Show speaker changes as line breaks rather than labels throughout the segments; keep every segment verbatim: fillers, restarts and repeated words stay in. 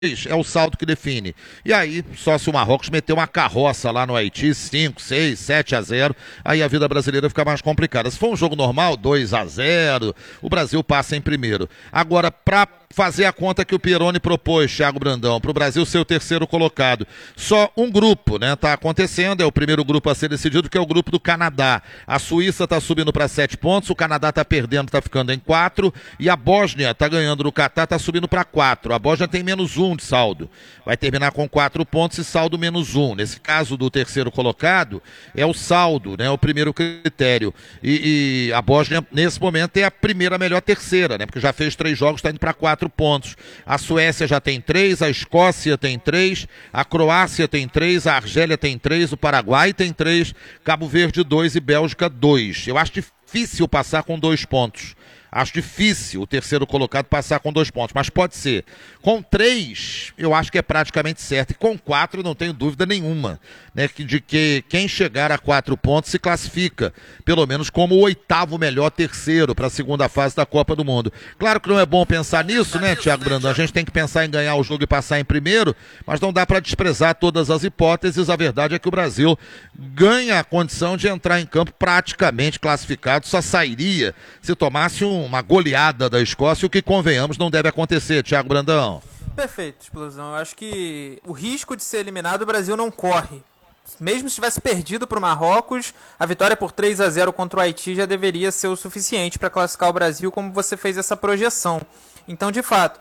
é o saldo que define. E aí, só se o Marrocos meter uma carroça lá no Haiti, cinco, seis, sete a zero, aí a vida brasileira fica mais complicada. Se for um jogo normal, dois a zero, o Brasil passa em primeiro. Agora, para fazer a conta que o Pieroni propôs, Thiago Brandão, para o Brasil ser o terceiro colocado, só um grupo, né, tá acontecendo, é o primeiro grupo a ser decidido, que é o grupo do Canadá. A Suíça tá subindo para sete pontos, o Canadá tá perdendo, tá ficando em quatro, e a Bósnia tá ganhando no Catar, tá subindo para quatro. A Bósnia tem menos um de saldo, vai terminar com quatro pontos e saldo menos um. Nesse caso do terceiro colocado, é o saldo, né, o primeiro critério. E, e a Bósnia, nesse momento, é a primeira melhor terceira, né, porque já fez três jogos, está indo para quatro pontos. A Suécia já tem três, a Escócia tem três, a Croácia tem três, a Argélia tem três, o Paraguai tem três, Cabo Verde dois e Bélgica dois. Eu acho difícil passar com dois pontos. Acho difícil o terceiro colocado passar com dois pontos, mas pode ser. Com três, eu acho que é praticamente certo. E com quatro, não tenho dúvida nenhuma, né, de que quem chegar a quatro pontos se classifica, pelo menos como o oitavo melhor terceiro para a segunda fase da Copa do Mundo. Claro que não é bom pensar nisso, né, Thiago Brandão? A gente tem que pensar em ganhar o jogo e passar em primeiro, mas não dá para desprezar todas as hipóteses. A verdade é que o Brasil ganha a condição de entrar em campo praticamente classificado, só sairia se tomasse um uma goleada da Escócia, o que, convenhamos, não deve acontecer, Thiago Brandão.
Perfeito, Explosão. Eu acho que o risco de ser eliminado o Brasil não corre. Mesmo se tivesse perdido para o Marrocos, a vitória por três a zero contra o Haiti já deveria ser o suficiente para classificar o Brasil, como você fez essa projeção. Então, de fato,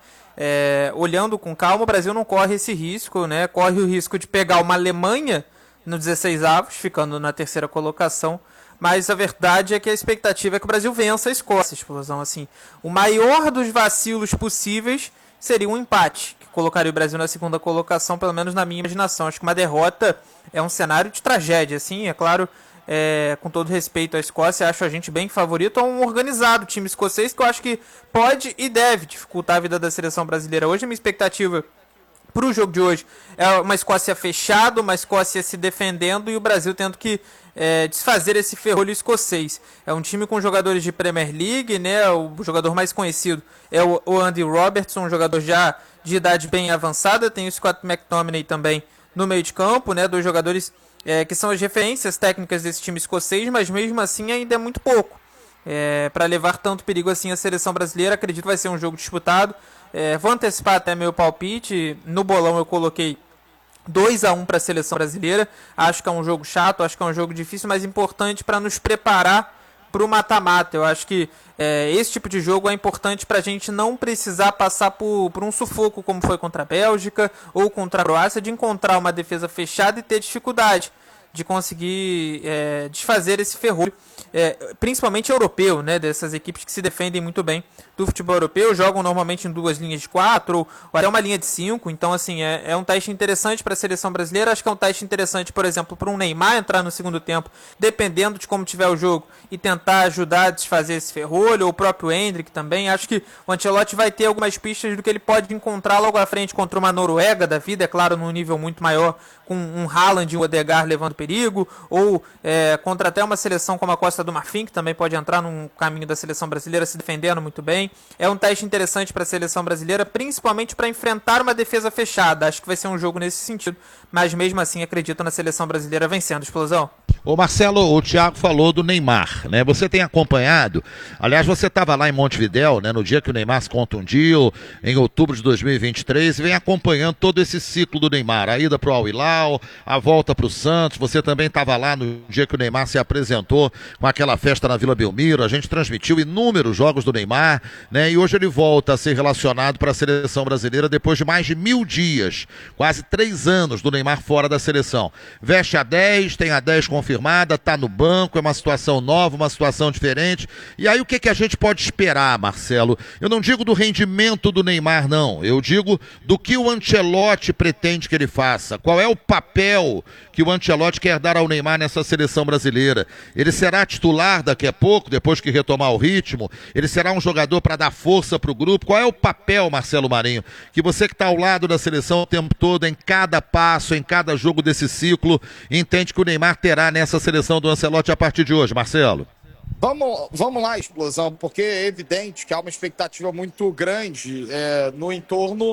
é, olhando com calma, o Brasil não corre esse risco, né? Corre o risco de pegar uma Alemanha no dezesseis avos, ficando na terceira colocação. Mas a verdade é que a expectativa é que o Brasil vença a Escócia, Explosão. Assim, o maior dos vacilos possíveis seria um empate, que colocaria o Brasil na segunda colocação, pelo menos na minha imaginação. Acho que uma derrota é um cenário de tragédia, assim, é claro, é, com todo respeito à Escócia, acho a gente bem favorito a um organizado time escocês, que eu acho que pode e deve dificultar a vida da seleção brasileira. Hoje a minha expectativa para o jogo de hoje é uma Escócia fechada, uma Escócia se defendendo e o Brasil tendo que é, desfazer esse ferrolho escocês. É um time com jogadores de Premier League, né? O jogador mais conhecido é o, o Andy Robertson, um jogador já de idade bem avançada. Tem o Scott McTominay também no meio de campo, né? Dois jogadores é, que são as referências técnicas desse time escocês, mas mesmo assim ainda é muito pouco. É, para levar tanto perigo assim a seleção brasileira, acredito que vai ser um jogo disputado. É, vou antecipar até meu palpite. No bolão eu coloquei dois a um para a seleção brasileira. Acho que é um jogo chato, acho que é um jogo difícil, mas importante para nos preparar para o mata-mata. Eu acho que é, esse tipo de jogo é importante para a gente não precisar passar por, por um sufoco como foi contra a Bélgica ou contra a Croácia, de encontrar uma defesa fechada e ter dificuldade de conseguir é, desfazer esse ferrolho, é, principalmente europeu, né, dessas equipes que se defendem muito bem do futebol europeu, jogam normalmente em duas linhas de quatro ou, ou até uma linha de cinco. Então, assim, é, é um teste interessante para a seleção brasileira. Acho que é um teste interessante, por exemplo, para um Neymar entrar no segundo tempo, dependendo de como tiver o jogo, e tentar ajudar a desfazer esse ferrolho, ou o próprio Endrick também. Acho que o Ancelotti vai ter algumas pistas do que ele pode encontrar logo à frente contra uma Noruega da vida, é claro, num nível muito maior, com um Haaland e um Odegaard levando perigo, ou é, contra até uma seleção como a Costa do Marfim, que também pode entrar num caminho da seleção brasileira se defendendo muito bem. É um teste interessante para a seleção brasileira, principalmente para enfrentar uma defesa fechada. Acho que vai ser um jogo nesse sentido, mas mesmo assim acredito na seleção brasileira vencendo. Explosão.
Ô Marcelo, o Thiago falou do Neymar, né? Você tem acompanhado, aliás, você estava lá em Montevidéu, né, no dia que o Neymar se contundiu, em outubro de dois mil e vinte e três, e vem acompanhando todo esse ciclo do Neymar, a ida para o Al Hilal, a volta para o Santos. Você também estava lá no dia que o Neymar se apresentou com aquela festa na Vila Belmiro. A gente transmitiu inúmeros jogos do Neymar, né? E hoje ele volta a ser relacionado para a seleção brasileira depois de mais de mil dias, quase três anos do Neymar fora da seleção. Veste a dez, tem a dez confirmada, tá no banco, é uma situação nova, uma situação diferente. E aí o que, que a gente pode esperar, Marcelo? Eu não digo do rendimento do Neymar, não. Eu digo do que o Ancelotti pretende que ele faça. Qual é o papel que o Ancelotti quer dar ao Neymar nessa seleção brasileira? Ele será titular daqui a pouco, depois que retomar o ritmo? Ele será um jogador para dar força para o grupo? Qual é o papel, Marcelo Marinho, que você que está ao lado da seleção o tempo todo, em cada passo, em cada jogo desse ciclo, entende que o Neymar terá nessa seleção do Ancelotti a partir de hoje, Marcelo?
Vamos, vamos lá, Explosão, porque é evidente que há uma expectativa muito grande é, no entorno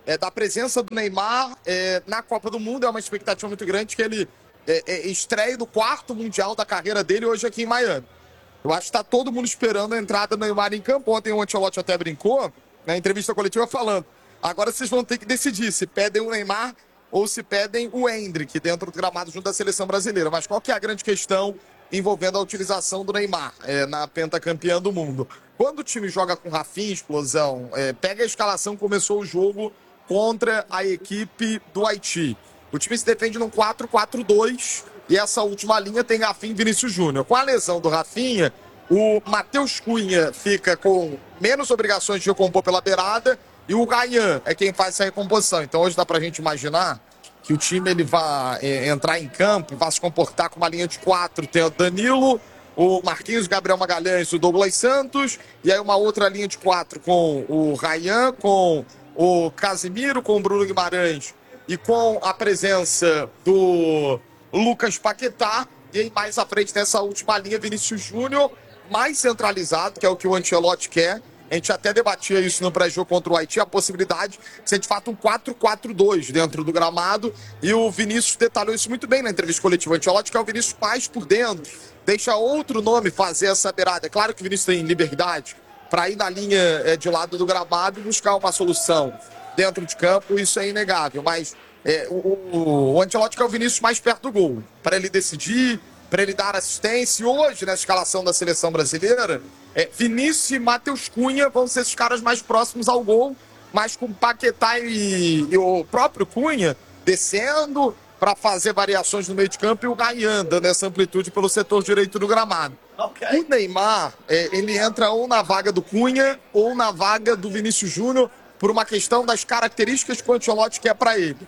é, da presença do Neymar é, na Copa do Mundo. É uma expectativa muito grande que ele é, é, estreie no quarto Mundial da carreira dele hoje aqui em Miami. Eu acho que está todo mundo esperando a entrada do Neymar em campo. Ontem o Ancelotti até brincou na entrevista coletiva falando: agora vocês vão ter que decidir se pedem o Neymar ou se pedem o Endrick dentro do gramado junto da seleção brasileira. Mas qual que é a grande questão envolvendo a utilização do Neymar é, na pentacampeã do mundo? Quando o time joga com Rafinha, explosão, é, pega a escalação, começou o jogo contra a equipe do Haiti. O time se defende num quatro quatro dois e essa última linha tem Rafinha e Vinícius Júnior. Com a lesão do Rafinha, o Matheus Cunha fica com menos obrigações de recompor pela beirada e o Ryan é quem faz essa recomposição. Então hoje dá pra gente imaginar que o time ele vai é, entrar em campo e vai se comportar com uma linha de quatro. Tem o Danilo, o Marquinhos, Gabriel Magalhães, o Douglas Santos, e aí uma outra linha de quatro com o Ryan, com o Casemiro, com o Bruno Guimarães e com a presença do Lucas Paquetá. E aí mais à frente nessa última linha, Vinícius Júnior, mais centralizado, que é o que o Ancelotti quer. A gente até debatia isso no pré-jogo contra o Haiti, a possibilidade de ser de fato um quatro quatro dois dentro do gramado. E o Vinícius detalhou isso muito bem na entrevista coletiva. O Ancelotti quer o Vinícius mais por dentro, deixa outro nome fazer essa beirada. É claro que o Vinícius tem liberdade para ir na linha de lado do gramado e buscar uma solução dentro de campo, isso é inegável. Mas é, o, o Ancelotti quer o Vinícius mais perto do gol, para ele decidir, para ele dar assistência. E hoje, na escalação da seleção brasileira, é, Vinícius e Matheus Cunha vão ser esses caras mais próximos ao gol, mas com Paquetá e, e o próprio Cunha descendo para fazer variações no meio de campo e o Ryan dando essa amplitude pelo setor direito do gramado. Okay. O Neymar, é, ele entra ou na vaga do Cunha ou na vaga do Vinícius Júnior por uma questão das características que o Ancelotti quer para ele.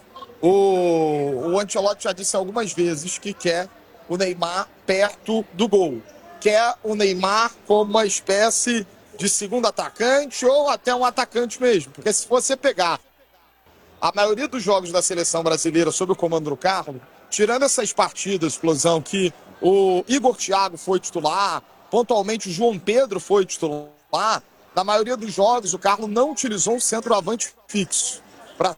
O, o Ancelotti já disse algumas vezes que quer o Neymar perto do gol. Quer o Neymar como uma espécie de segundo atacante ou até um atacante mesmo. Porque se você pegar a maioria dos jogos da seleção brasileira sob o comando do Carlos, tirando essas partidas, explosão, que o Igor Thiago foi titular, pontualmente o João Pedro foi titular, na maioria dos jogos o Carlos não utilizou um centroavante fixo para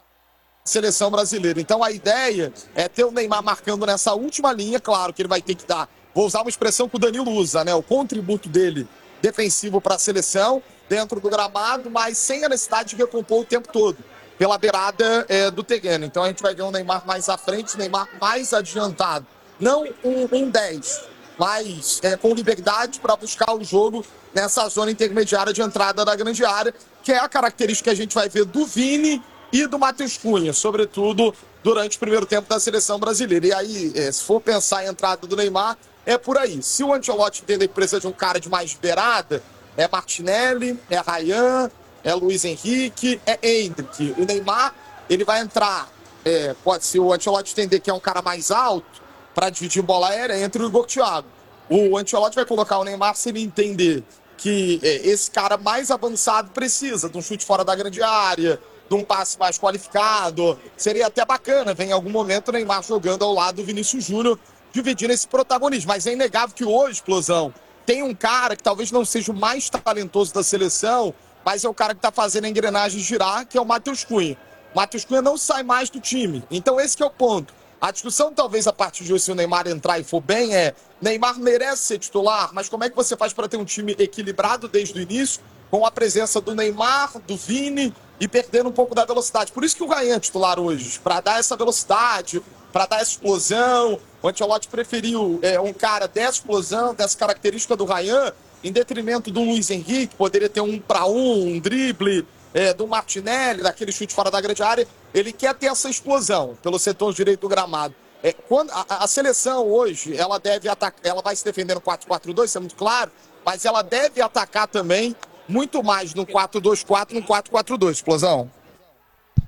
seleção brasileira. Então a ideia é ter o Neymar marcando nessa última linha. Claro que ele vai ter que dar, vou usar uma expressão que o Danilo usa, né? O contributo dele defensivo para a seleção dentro do gramado, mas sem a necessidade de recompor o tempo todo pela beirada é, do terreno. Então a gente vai ver o Neymar mais à frente, o Neymar mais adiantado. Não um, um dez, mas é, com liberdade para buscar o jogo nessa zona intermediária de entrada da grande área, que é a característica que a gente vai ver do Vini e do Matheus Cunha, sobretudo durante o primeiro tempo da seleção brasileira. E aí, é, se for pensar em entrada do Neymar, é por aí. Se o Ancelotti entender que precisa de um cara de mais beirada, é Martinelli, é Ryan, é Luiz Henrique, é Endrick. O Neymar, ele vai entrar, é, pode ser o Ancelotti entender que é um cara mais alto para dividir bola aérea entre o Igor Thiago. O Ancelotti vai colocar o Neymar se ele entender que é, esse cara mais avançado precisa de um chute fora da grande área, de um passe mais qualificado. Seria até bacana ver em algum momento o Neymar jogando ao lado do Vinícius Júnior, dividindo esse protagonismo. Mas é inegável que hoje, explosão, tem um cara que talvez não seja o mais talentoso da seleção, mas é o cara que está fazendo a engrenagem girar, que é o Matheus Cunha. O Matheus Cunha não sai mais do time. Então esse que é o ponto. A discussão, talvez, a partir de hoje, se o Neymar entrar e for bem, é Neymar merece ser titular, mas como é que você faz para ter um time equilibrado desde o início, com a presença do Neymar, do Vini e perdendo um pouco da velocidade? Por isso que o Ryan é titular hoje, para dar essa velocidade, para dar essa explosão. O Ancelotti preferiu é, um cara dessa explosão, dessa característica do Ryan, em detrimento do Luiz Henrique, poderia ter um para um, um drible, é, do Martinelli, daquele chute fora da grande área. Ele quer ter essa explosão pelo setor direito do gramado. É, quando, a, a seleção hoje, ela deve atacar, ela vai se defender no quatro quatro dois, isso é muito claro, mas ela deve atacar também muito mais no quatro dois quatro, no quatro quatro dois, explosão.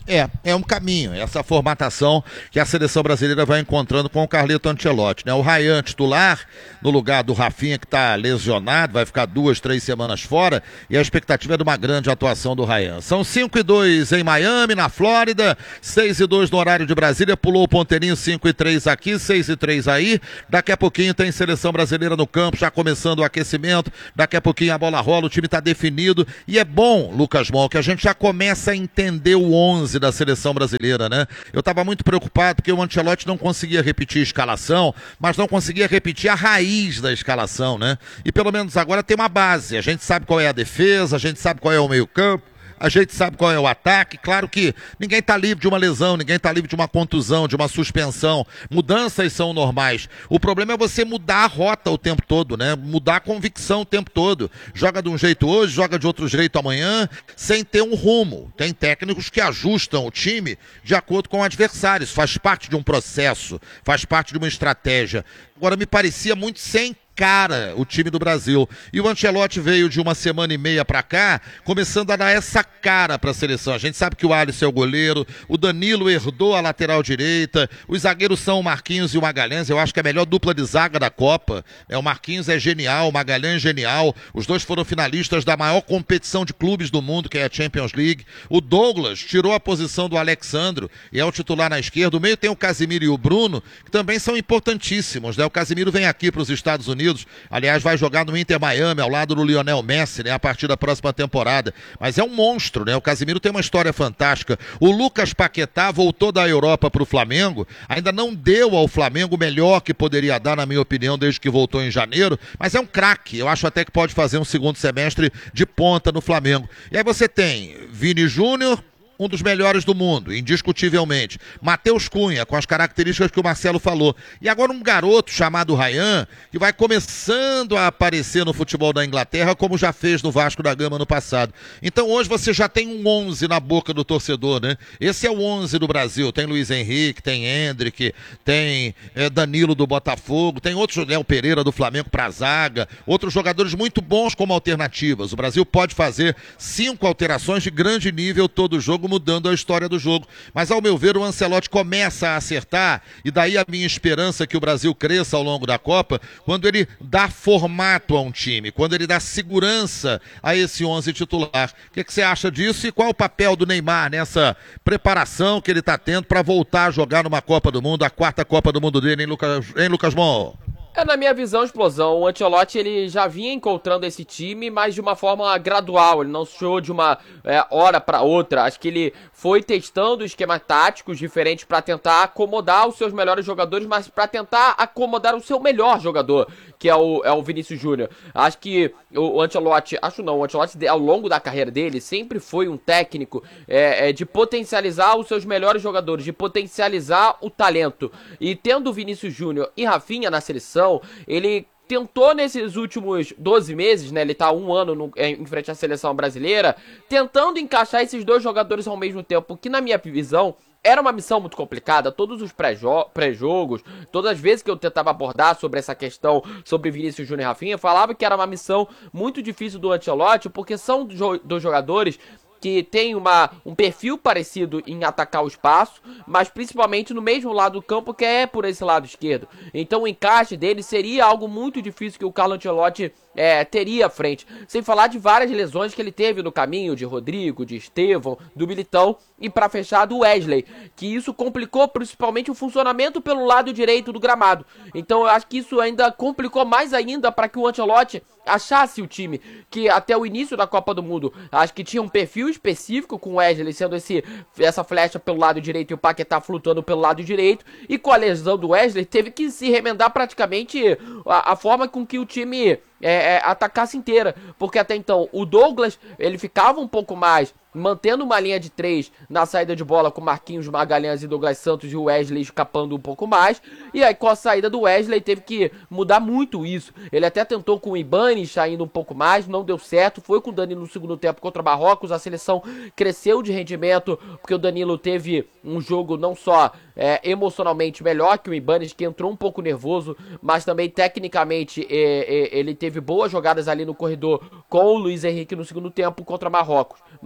É, é um caminho, essa formatação que a seleção brasileira vai encontrando com o Carleto Ancelotti, né? O Ryan titular, no lugar do Rafinha, que está lesionado, vai ficar duas, três semanas fora, e a expectativa é de uma grande atuação do Ryan. São cinco e dois em Miami, na Flórida, seis e dois no horário de Brasília, pulou o ponteirinho, cinco e três aqui, seis e três aí, daqui a pouquinho tem seleção brasileira no campo, já começando o aquecimento, daqui a pouquinho a bola rola, o time está definido, e é bom, Lucas Mol, que a gente já começa a entender o onze da seleção brasileira, né? Eu estava muito preocupado porque o Ancelotti não conseguia repetir a escalação, mas não conseguia repetir a raiz da escalação, né? E pelo menos agora tem uma base, a gente sabe qual é a defesa, a gente sabe qual é o meio-campo, a gente sabe qual é o ataque. Claro que ninguém está livre de uma lesão, ninguém está livre de uma contusão, de uma suspensão. Mudanças são normais. O problema é você mudar a rota o tempo todo, né? Mudar a convicção o tempo todo. Joga de um jeito hoje, joga de outro jeito amanhã, sem ter um rumo. Tem técnicos que ajustam o time de acordo com o adversário. Isso faz parte de um processo, faz parte de uma estratégia. Agora me parecia muito sem cara o time do Brasil. E o Ancelotti veio de uma semana e meia pra cá, começando a dar essa cara pra seleção. A gente sabe que o Alisson é o goleiro, o Danilo herdou a lateral direita, os zagueiros são o Marquinhos e o Magalhães. Eu acho que é a melhor dupla de zaga da Copa. É, o Marquinhos é genial, o Magalhães é genial. Os dois foram finalistas da maior competição de clubes do mundo, que é a Champions League. O Douglas tirou a posição do Alexandro e é o titular na esquerda. O meio tem o Casemiro e o Bruno, que também são importantíssimos, né? O Casemiro vem aqui para os Estados Unidos, aliás, vai jogar no Inter Miami, ao lado do Lionel Messi, né, a partir da próxima temporada. Mas é um monstro, né? O Casemiro tem uma história fantástica. O Lucas Paquetá voltou da Europa para o Flamengo, ainda não deu ao Flamengo o melhor que poderia dar, na minha opinião, desde que voltou em janeiro, mas é um craque. Eu acho até que pode fazer um segundo semestre de ponta no Flamengo. E aí você tem Vini Júnior, um dos melhores do mundo, indiscutivelmente. Matheus Cunha, com as características que o Marcelo falou. E agora um garoto chamado Ryan, que vai começando a aparecer no futebol da Inglaterra, como já fez no Vasco da Gama no passado. Então hoje você já tem um onze na boca do torcedor, né? Esse é o onze do Brasil. Tem Luiz Henrique, tem Hendrick, tem é, Danilo do Botafogo, tem outros, Léo Pereira do Flamengo pra zaga, outros jogadores muito bons como alternativas. O Brasil pode fazer cinco alterações de grande nível todo jogo, mudando a história do jogo. Mas, ao meu ver, o Ancelotti começa a acertar, e daí a minha esperança que o Brasil cresça ao longo da Copa, quando ele dá formato a um time, quando ele dá segurança a esse onze titular. O que, que você acha disso e qual o papel do Neymar nessa preparação que ele está tendo para voltar a jogar numa Copa do Mundo, a quarta Copa do Mundo dele, hein, Lucas, hein, Lucas Mon?
É, na minha visão, explosão. O Ancelotti, ele já vinha encontrando esse time, mas de uma forma gradual. Ele não show de uma é, hora para outra. Acho que ele foi testando esquemas táticos diferentes para tentar acomodar os seus melhores jogadores, mas para tentar acomodar o seu melhor jogador, que é o, é o Vinícius Júnior. Acho que o Ancelotti, acho não, o Ancelotti ao longo da carreira dele sempre foi um técnico é, é, de potencializar os seus melhores jogadores, de potencializar o talento. E tendo o Vinícius Júnior e Rafinha na seleção, ele tentou nesses últimos doze meses, né, ele tá um ano no, em frente à seleção brasileira, tentando encaixar esses dois jogadores ao mesmo tempo, que na minha visão era uma missão muito complicada. Todos os pré-jo- pré-jogos, todas as vezes que eu tentava abordar sobre essa questão, sobre Vinícius Júnior e Rafinha, falava que era uma missão muito difícil do Ancelotti, porque são dois jogadores que tem uma, um perfil parecido em atacar o espaço, mas principalmente no mesmo lado do campo, que é por esse lado esquerdo. Então o encaixe dele seria algo muito difícil que o Carlo Ancelotti é, teria à frente. Sem falar de várias lesões que ele teve no caminho, de Rodrigo, de Estevão, do Militão, e para fechar do Wesley, que isso complicou principalmente o funcionamento pelo lado direito do gramado. Então eu acho que isso ainda complicou mais ainda para que o Ancelotti achasse o time, que até o início da Copa do Mundo, acho que tinha um perfil específico com o Wesley sendo esse, essa flecha pelo lado direito e o Paquetá flutuando pelo lado direito, e com a lesão do Wesley teve que se remendar praticamente a, a forma com que o time é, é, atacasse inteira, porque até então o Douglas, ele ficava um pouco mais mantendo uma linha de três na saída de bola com Marquinhos, Magalhães e Douglas Santos, e o Wesley escapando um pouco mais, e aí com a saída do Wesley teve que mudar muito isso. Ele até tentou com o Ibanes saindo um pouco mais, não deu certo, foi com o Danilo no segundo tempo contra Marrocos, a seleção cresceu de rendimento, porque o Danilo teve um jogo não só é, emocionalmente melhor que o Ibanes, que entrou um pouco nervoso, mas também tecnicamente é, é, ele teve boas jogadas ali no corredor com o Luiz Henrique no segundo tempo contra Marrocos, mas por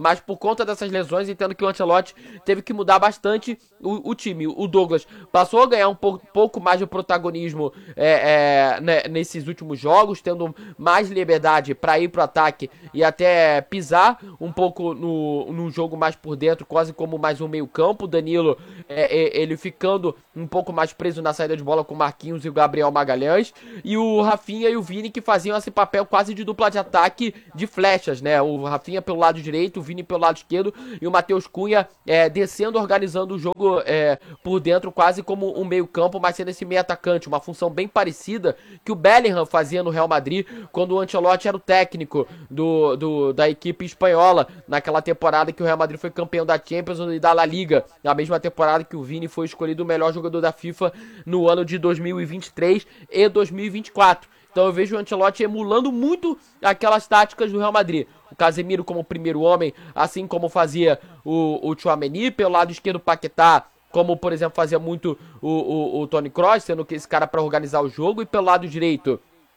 conta dessas lesões, entendo que o Ancelotti teve que mudar bastante o, o time. O Douglas passou a ganhar um pouco, pouco mais de protagonismo é, é, né, nesses últimos jogos, tendo mais liberdade para ir pro ataque e até pisar um pouco no, no jogo mais por dentro, quase como mais um meio campo. O Danilo, é, é, ele ficando um pouco mais preso na saída de bola com o Marquinhos e o Gabriel Magalhães, e o Rafinha e o Vini que faziam esse papel quase de dupla de ataque de flechas, né? O Rafinha pelo lado direito, o Vini pelo lado esquerdo e o Matheus Cunha é, descendo, organizando o jogo é, por dentro, quase como um meio campo, mas sendo esse meio atacante, uma função bem parecida que o Bellingham fazia no Real Madrid quando o Ancelotti era o técnico do, do, da equipe espanhola, naquela temporada que o Real Madrid foi campeão da Champions e da La Liga, na mesma temporada que o Vini foi escolhido o melhor jogador da FIFA no ano de dois mil e vinte e três e dois mil e vinte e quatro. Então eu vejo o Ancelotti emulando muito aquelas táticas do Real Madrid. O Casemiro como primeiro homem, assim como fazia o, o Tchouaméni, pelo lado esquerdo o Paquetá, como por exemplo fazia muito o, o, o Toni Kroos, sendo que esse cara para organizar o jogo, e pelo lado direito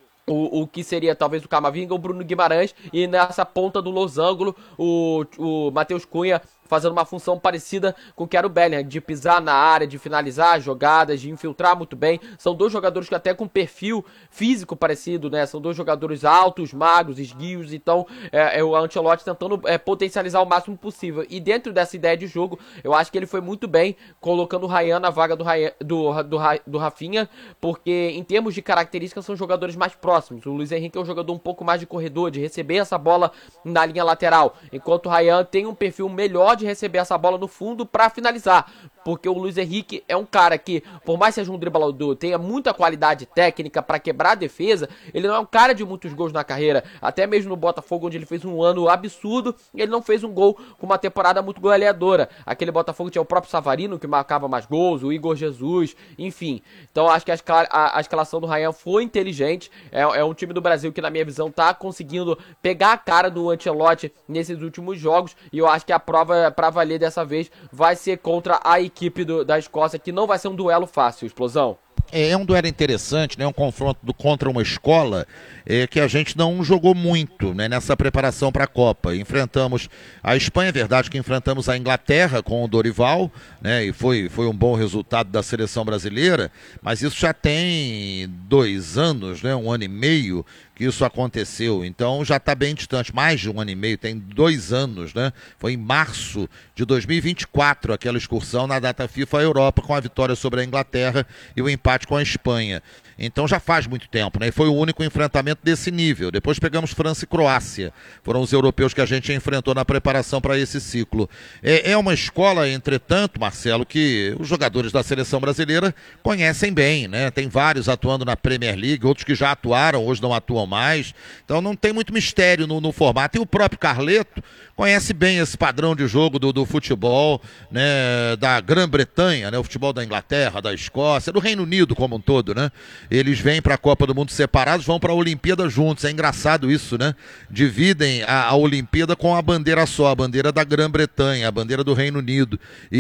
O, o que seria talvez o Camavinga ou o Bruno Guimarães, e nessa ponta do losango o, o Matheus Cunha fazendo uma função parecida com o que era o Bellingham, de pisar na área, de finalizar jogadas, de infiltrar muito bem. São dois jogadores que até com perfil físico parecido, né? São dois jogadores altos, magros, esguios, então é, é o Ancelotti tentando é, potencializar o máximo possível. E dentro dessa ideia de jogo, eu acho que ele foi muito bem colocando o Ryan na vaga do, Ryan, do, do, do Rafinha, porque em termos de características são jogadores mais próximos. O Luiz Henrique é um jogador um pouco mais de corredor, de receber essa bola na linha lateral, enquanto o Ryan tem um perfil melhor de receber essa bola no fundo para finalizar, porque o Luiz Henrique é um cara que, por mais que seja um driblador, tenha muita qualidade técnica para quebrar a defesa, ele não é um cara de muitos gols na carreira. Até mesmo no Botafogo, onde ele fez um ano absurdo, ele não fez um gol com uma temporada muito goleadora. Aquele Botafogo tinha o próprio Savarino, que marcava mais gols, o Igor Jesus, enfim. Então acho que a, escala, a, a escalação do Ryan foi inteligente. É, é um time do Brasil que, na minha visão, tá conseguindo pegar a cara do Ancelotti nesses últimos jogos, e eu acho que a prova para valer dessa vez vai ser contra a equipe do, da Escócia, que não vai ser um duelo fácil, Explosão.
É, é um duelo interessante, né? Um confronto do, contra uma escola é, que a gente não jogou muito, né, nessa preparação para a Copa. Enfrentamos a Espanha, é verdade que enfrentamos a Inglaterra com o Dorival, né, e foi, foi um bom resultado da seleção brasileira, mas isso já tem dois anos, né, um ano e meio que isso aconteceu, então já está bem distante, mais de um ano e meio, tem dois anos, né? Foi em março de dois mil e vinte e quatro aquela excursão na data FIFA à Europa, com a vitória sobre a Inglaterra e o empate com a Espanha. Então já faz muito tempo, né? E foi o único enfrentamento desse nível. Depois pegamos França e Croácia. Foram os europeus que a gente enfrentou na preparação para esse ciclo. É, é uma escola, entretanto, Marcelo, que os jogadores da seleção brasileira conhecem bem, né? Tem vários atuando na Premier League, outros que já atuaram, hoje não atuam mais. Então não tem muito mistério no, no formato. E o próprio Carleto conhece bem esse padrão de jogo do, do futebol, né, da Grã-Bretanha, né, o futebol da Inglaterra, da Escócia, do Reino Unido como um todo, né? Eles vêm para a Copa do Mundo separados, vão para a Olimpíada juntos. É engraçado isso, né? Dividem a, a Olimpíada com a bandeira só, a bandeira da Grã-Bretanha, a bandeira do Reino Unido.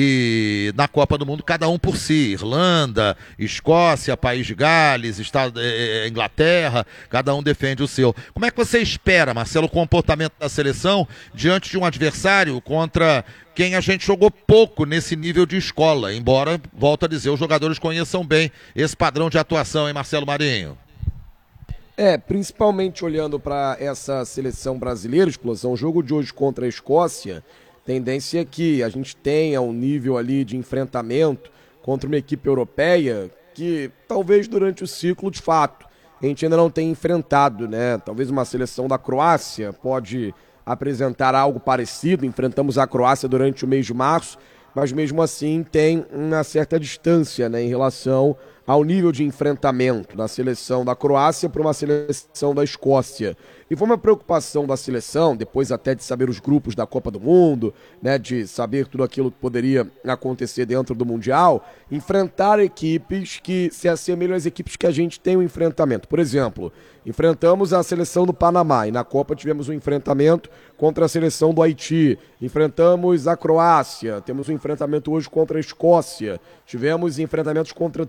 E na Copa do Mundo, cada um por si. Irlanda, Escócia, País de Gales, Estado, é, Inglaterra, cada um defende o seu. Como é que você espera, Marcelo, o comportamento da seleção diante de um adversário contra quem a gente jogou pouco nesse nível de escola, embora, volto a dizer, os jogadores conheçam bem esse padrão de atuação, hein, Marcelo Marinho?
É, principalmente olhando para essa seleção brasileira, Explosão, o jogo de hoje contra a Escócia, tendência é que a gente tenha um nível ali de enfrentamento contra uma equipe europeia que talvez durante o ciclo, de fato, a gente ainda não tenha enfrentado, né? Talvez uma seleção da Croácia pode apresentar algo parecido. Enfrentamos a Croácia durante o mês de março, mas mesmo assim tem uma certa distância, né, em relação ao nível de enfrentamento da seleção da Croácia para uma seleção da Escócia. E foi uma preocupação da seleção, depois até de saber os grupos da Copa do Mundo, né, de saber tudo aquilo que poderia acontecer dentro do Mundial, enfrentar equipes que se assemelham às equipes que a gente tem o um enfrentamento. Por exemplo, enfrentamos a seleção do Panamá e na Copa tivemos um enfrentamento contra a seleção do Haiti. Enfrentamos a Croácia, temos um enfrentamento hoje contra a Escócia, tivemos enfrentamentos contra a Tunísia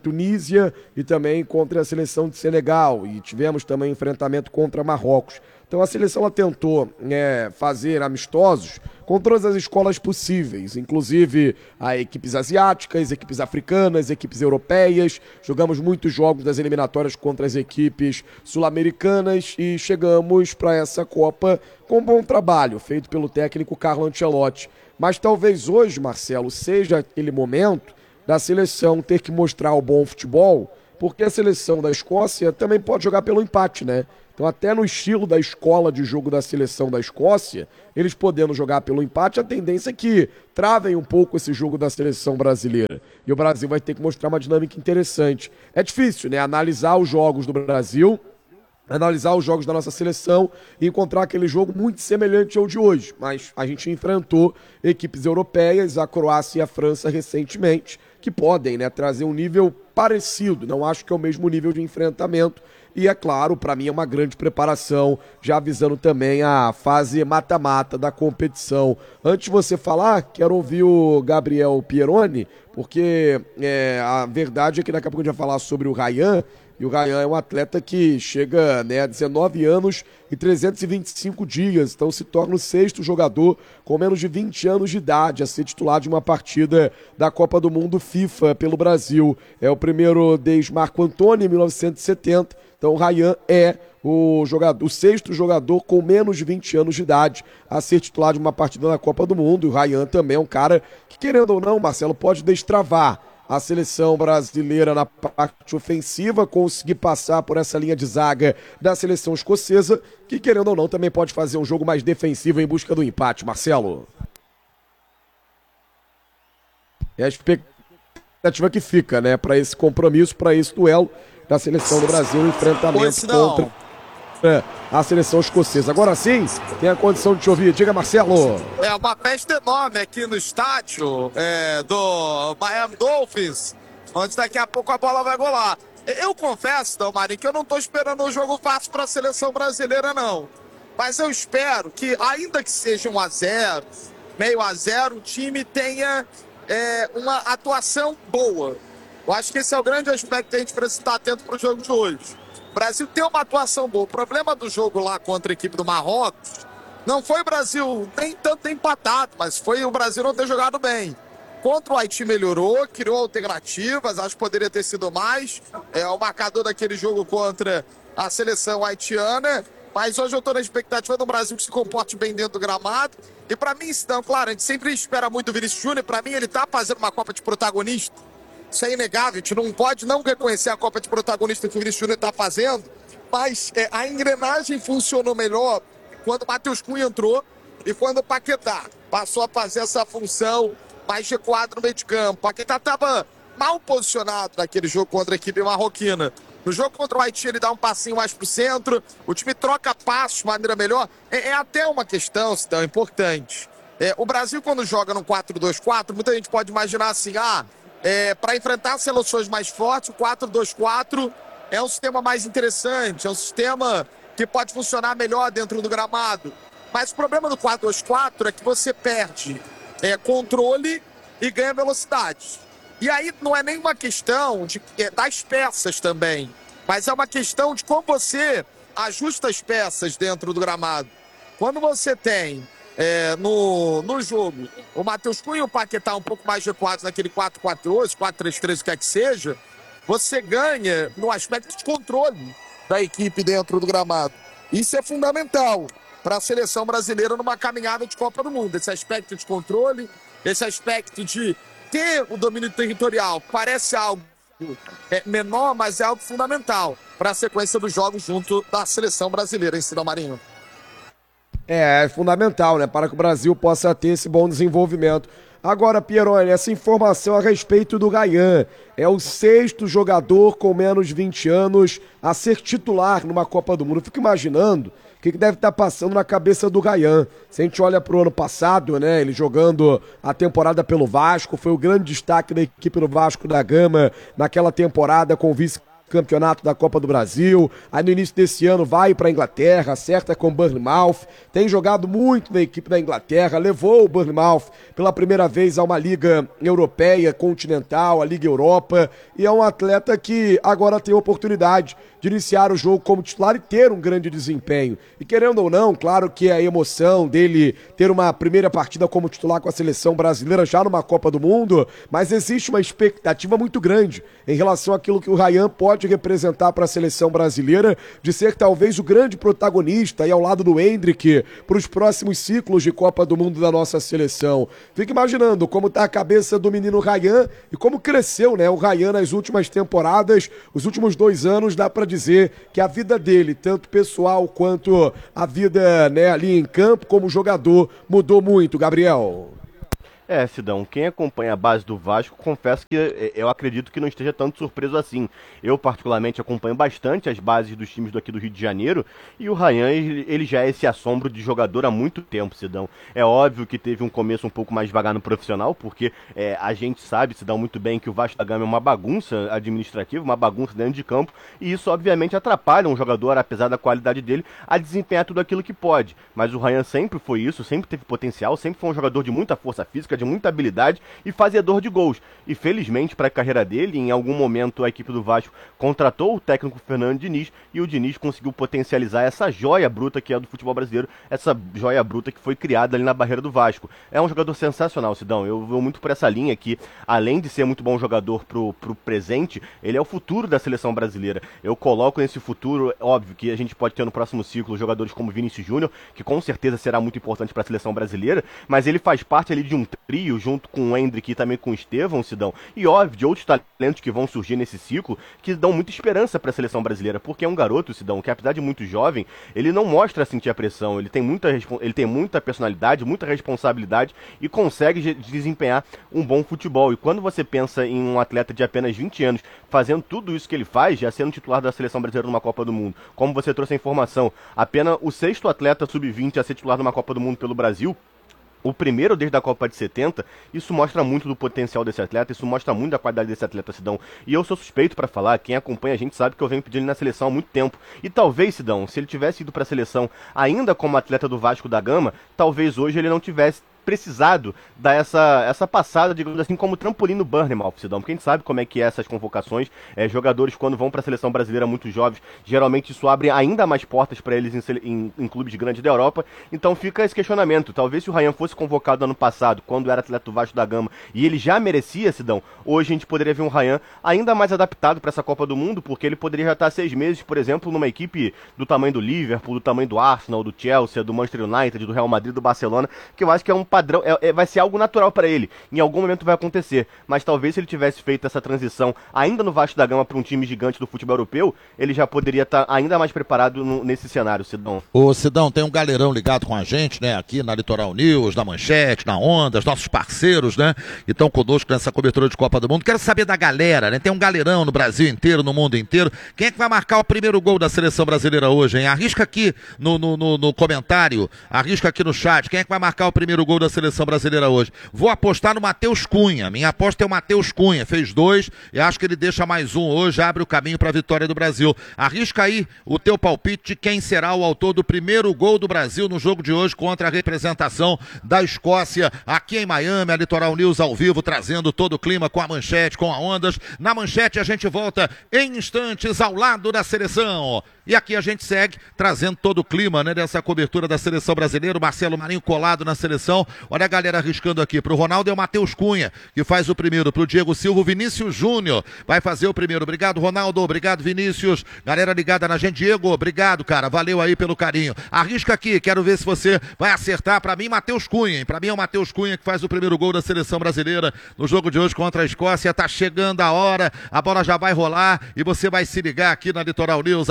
Tunísia e também contra a seleção de Senegal, e tivemos também enfrentamento contra Marrocos. Então a seleção ela tentou é, fazer amistosos com todas as escolas possíveis, inclusive a equipes asiáticas, equipes africanas, equipes europeias. Jogamos muitos jogos das eliminatórias contra as equipes sul-americanas e chegamos para essa Copa com um bom trabalho feito pelo técnico Carlo Ancelotti. Mas talvez hoje, Marcelo, seja aquele momento da seleção ter que mostrar o bom futebol, porque a seleção da Escócia também pode jogar pelo empate, né? Então até no estilo da escola de jogo da seleção da Escócia, eles podendo jogar pelo empate, a tendência é que travem um pouco esse jogo da seleção brasileira. E o Brasil vai ter que mostrar uma dinâmica interessante. É difícil, né? Analisar os jogos do Brasil, analisar os jogos da nossa seleção e encontrar aquele jogo muito semelhante ao de hoje. Mas a gente enfrentou equipes europeias, a Croácia e a França recentemente, que podem, né, trazer um nível parecido. Não acho que é o mesmo nível de enfrentamento. E é claro, para mim é uma grande preparação, já avisando também a fase mata-mata da competição. Antes de você falar, quero ouvir o Gabriel Pieroni, porque é, a verdade é que daqui a pouco a gente vai falar sobre o Ryan. E o Ryan é um atleta que chega, né, a dezenove anos e trezentos e vinte e cinco dias, então se torna o sexto jogador com menos de vinte anos de idade a ser titular de uma partida da Copa do Mundo FIFA pelo Brasil. É o primeiro desde Marco Antônio em mil novecentos e setenta, então o Ryan é o, jogador, o sexto jogador com menos de vinte anos de idade a ser titular de uma partida da Copa do Mundo. E o Ryan também é um cara que, querendo ou não, Marcelo, pode destravar a seleção brasileira na parte ofensiva, conseguir passar por essa linha de zaga da seleção escocesa, que, querendo ou não, também pode fazer um jogo mais defensivo em busca do empate. Marcelo? É a expectativa que fica, né, para esse compromisso, para esse duelo da seleção do Brasil, um enfrentamento contra é, a seleção escocesa. Agora sim, tem a condição de te ouvir. Diga, Marcelo.
É uma festa enorme aqui no estádio é, do Miami Dolphins, onde daqui a pouco a bola vai rolar. Eu confesso, Dalmarinho, que eu não estou esperando um jogo fácil para a seleção brasileira, não. Mas eu espero que, ainda que seja um a zero, meio a zero, o time tenha é, uma atuação boa. Eu acho que esse é o grande aspecto que a gente precisa estar atento para o jogo de hoje. O Brasil tem uma atuação boa. O problema do jogo lá contra a equipe do Marrocos não foi o Brasil nem tanto empatado, mas foi o Brasil não ter jogado bem. Contra o Haiti melhorou, criou alternativas, acho que poderia ter sido mais. É o marcador daquele jogo contra a seleção haitiana. Mas hoje eu estou na expectativa do Brasil que se comporte bem dentro do gramado. E para mim, então, claro, a gente sempre espera muito o Vinícius Júnior. Para mim, ele está fazendo uma Copa de protagonista. Isso é inegável, a gente não pode não reconhecer a Copa de protagonista que o Vinícius Júnior está fazendo, mas é, a engrenagem funcionou melhor quando o Matheus Cunha entrou e quando o Paquetá passou a fazer essa função mais recuado no meio de campo. O Paquetá estava mal posicionado naquele jogo contra a equipe marroquina. No jogo contra o Haiti ele dá um passinho mais para o centro, o time troca passos de maneira melhor. É, é até uma questão, Cidão, importante. É, o Brasil quando joga no quatro dois quatro, muita gente pode imaginar assim, ah, É, para enfrentar seleções mais fortes, o quatro dois quatro é um sistema mais interessante, é um sistema que pode funcionar melhor dentro do gramado. Mas o problema do quatro dois quatro é que você perde é, controle e ganha velocidade. E aí não é nenhuma questão de, é, das peças também, mas é uma questão de como você ajusta as peças dentro do gramado. Quando você tem É, no, no jogo, o Matheus Cunha e o Paquetá um pouco mais recuados naquele quatro quatro dois, quatro três três, o que é que seja, você ganha no aspecto de controle da equipe dentro do gramado. Isso é fundamental para a seleção brasileira numa caminhada de Copa do Mundo. Esse aspecto de controle, esse aspecto de ter o domínio territorial, parece algo é, menor, mas é algo fundamental para a sequência dos jogos junto da seleção brasileira, em Cidão Marinho.
É, é fundamental, né, para que o Brasil possa ter esse bom desenvolvimento. Agora, Pieroni, essa informação a respeito do Ryan. É o sexto jogador com menos de vinte anos a ser titular numa Copa do Mundo. Eu fico imaginando o que deve estar passando na cabeça do Ryan. Se a gente olha para o ano passado, né, ele jogando a temporada pelo Vasco, foi o grande destaque da equipe do Vasco da Gama naquela temporada com o vice campeonato da Copa do Brasil, aí no início desse ano vai para a Inglaterra, acerta com o Bournemouth, tem jogado muito na equipe da Inglaterra, levou o Bournemouth pela primeira vez a uma liga europeia, continental, a Liga Europa, e é um atleta que agora tem a oportunidade de iniciar o jogo como titular e ter um grande desempenho. E querendo ou não, claro que a emoção dele ter uma primeira partida como titular com a seleção brasileira já numa Copa do Mundo, mas existe uma expectativa muito grande em relação àquilo que o Ryan pode representar para a seleção brasileira, de ser talvez o grande protagonista aí ao lado do Endrick para os próximos ciclos de Copa do Mundo da nossa seleção. Fica imaginando como está a cabeça do menino Ryan e como cresceu, né, o Ryan nas últimas temporadas, os últimos dois anos, dá para dizer que a vida dele, tanto pessoal quanto a vida, né, ali em campo como jogador, mudou muito, Gabriel.
É, Sidão, quem acompanha a base do Vasco, confesso que eu acredito que não esteja tanto surpreso assim. Eu, particularmente, acompanho bastante as bases dos times daqui do Rio de Janeiro, e o Ryan, ele já é esse assombro de jogador há muito tempo, Sidão. É óbvio que teve um começo um pouco mais devagar no profissional, porque é, a gente sabe, Sidão, muito bem que o Vasco da Gama é uma bagunça administrativa, uma bagunça dentro de campo, e isso, obviamente, atrapalha um jogador, apesar da qualidade dele, a desempenhar tudo aquilo que pode. Mas o Ryan sempre foi isso, sempre teve potencial, sempre foi um jogador de muita força física, de muita habilidade e fazedor de gols. E felizmente para a carreira dele, em algum momento a equipe do Vasco contratou o técnico Fernando Diniz, e o Diniz conseguiu potencializar essa joia bruta que é do futebol brasileiro, essa joia bruta que foi criada ali na barreira do Vasco. É um jogador sensacional, Sidão. Eu vou muito por essa linha que, além de ser muito bom jogador pro, pro presente, ele é o futuro da seleção brasileira. Eu coloco nesse futuro, óbvio que a gente pode ter no próximo ciclo jogadores como Vinícius Júnior, que com certeza será muito importante para a seleção brasileira, mas ele faz parte ali de um trio junto com o Endrick e também com o Estevão, Sidão, e óbvio, de outros talentos que vão surgir nesse ciclo, que dão muita esperança para a seleção brasileira, porque é um garoto, Sidão, que apesar de muito jovem, ele não mostra sentir a pressão, ele tem muita, ele tem muita personalidade, muita responsabilidade e consegue desempenhar um bom futebol. E quando você pensa em um atleta de apenas vinte anos fazendo tudo isso que ele faz, já sendo titular da seleção brasileira numa Copa do Mundo, como você trouxe a informação, apenas o sexto atleta sub vinte a ser titular numa Copa do Mundo pelo Brasil, o primeiro desde a Copa de setenta, isso mostra muito do potencial desse atleta, isso mostra muito da qualidade desse atleta, Sidão. E eu sou suspeito para falar, quem acompanha a gente sabe que eu venho pedindo ele na seleção há muito tempo. E talvez, Sidão, se ele tivesse ido para a seleção ainda como atleta do Vasco da Gama, talvez hoje ele não tivesse precisado dar essa, essa passada, digamos assim, como trampolim no Bournemouth, Sidão, porque a gente sabe como é que é essas convocações, é, jogadores quando vão para a seleção brasileira muito jovens, geralmente isso abre ainda mais portas para eles em, em, em clubes grandes da Europa, então fica esse questionamento, talvez se o Ryan fosse convocado ano passado, quando era atleta do Vasco da Gama, e ele já merecia, Sidão, hoje a gente poderia ver um Ryan ainda mais adaptado para essa Copa do Mundo, porque ele poderia já estar seis meses, por exemplo, numa equipe do tamanho do Liverpool, do tamanho do Arsenal, do Chelsea, do Manchester United, do Real Madrid, do Barcelona, que eu acho que é um padrão, é, é, vai ser algo natural para ele, em algum momento vai acontecer, mas talvez se ele tivesse feito essa transição ainda no Vasco da Gama para um time gigante do futebol europeu, ele já poderia estar ainda mais preparado no, nesse cenário, Sidão.
Ô Sidão, tem um galerão ligado com a gente, né, aqui na Litoral News, na Manchete, na Ondas, nossos parceiros, né, e estão conosco nessa cobertura de Copa do Mundo. Quero saber da galera, né, tem um galerão no Brasil inteiro, no mundo inteiro, quem é que vai marcar o primeiro gol da seleção brasileira hoje, hein? Arrisca aqui no, no, no, no comentário, arrisca aqui no chat, quem é que vai marcar o primeiro gol da seleção brasileira hoje? Vou apostar no Matheus Cunha, minha aposta é o Matheus Cunha, fez dois, e acho que ele deixa mais um hoje, abre o caminho para a vitória do Brasil. Arrisca aí o teu palpite de quem será o autor do primeiro gol do Brasil no jogo de hoje contra a representação da Escócia, aqui em Miami, a Litoral News ao vivo, trazendo todo o clima com a Manchete, com a Ondas. Na Manchete a gente volta em instantes ao lado da seleção. E aqui a gente segue trazendo todo o clima, né, dessa cobertura da seleção brasileira, o Marcelo Marinho colado na seleção. Olha a galera arriscando aqui, pro Ronaldo é o Matheus Cunha, que faz o primeiro, pro Diego Silva, o Vinícius Júnior vai fazer o primeiro. Obrigado, Ronaldo, obrigado, Vinícius. Galera ligada na gente, Diego, obrigado, cara, valeu aí pelo carinho. Arrisca aqui, quero ver se você vai acertar. Pra mim, Matheus Cunha, hein? Pra mim é o Matheus Cunha que faz o primeiro gol da seleção brasileira no jogo de hoje contra a Escócia. Tá chegando a hora, a bola já vai rolar e você vai se ligar aqui na Litoral News, aqui na Manchete.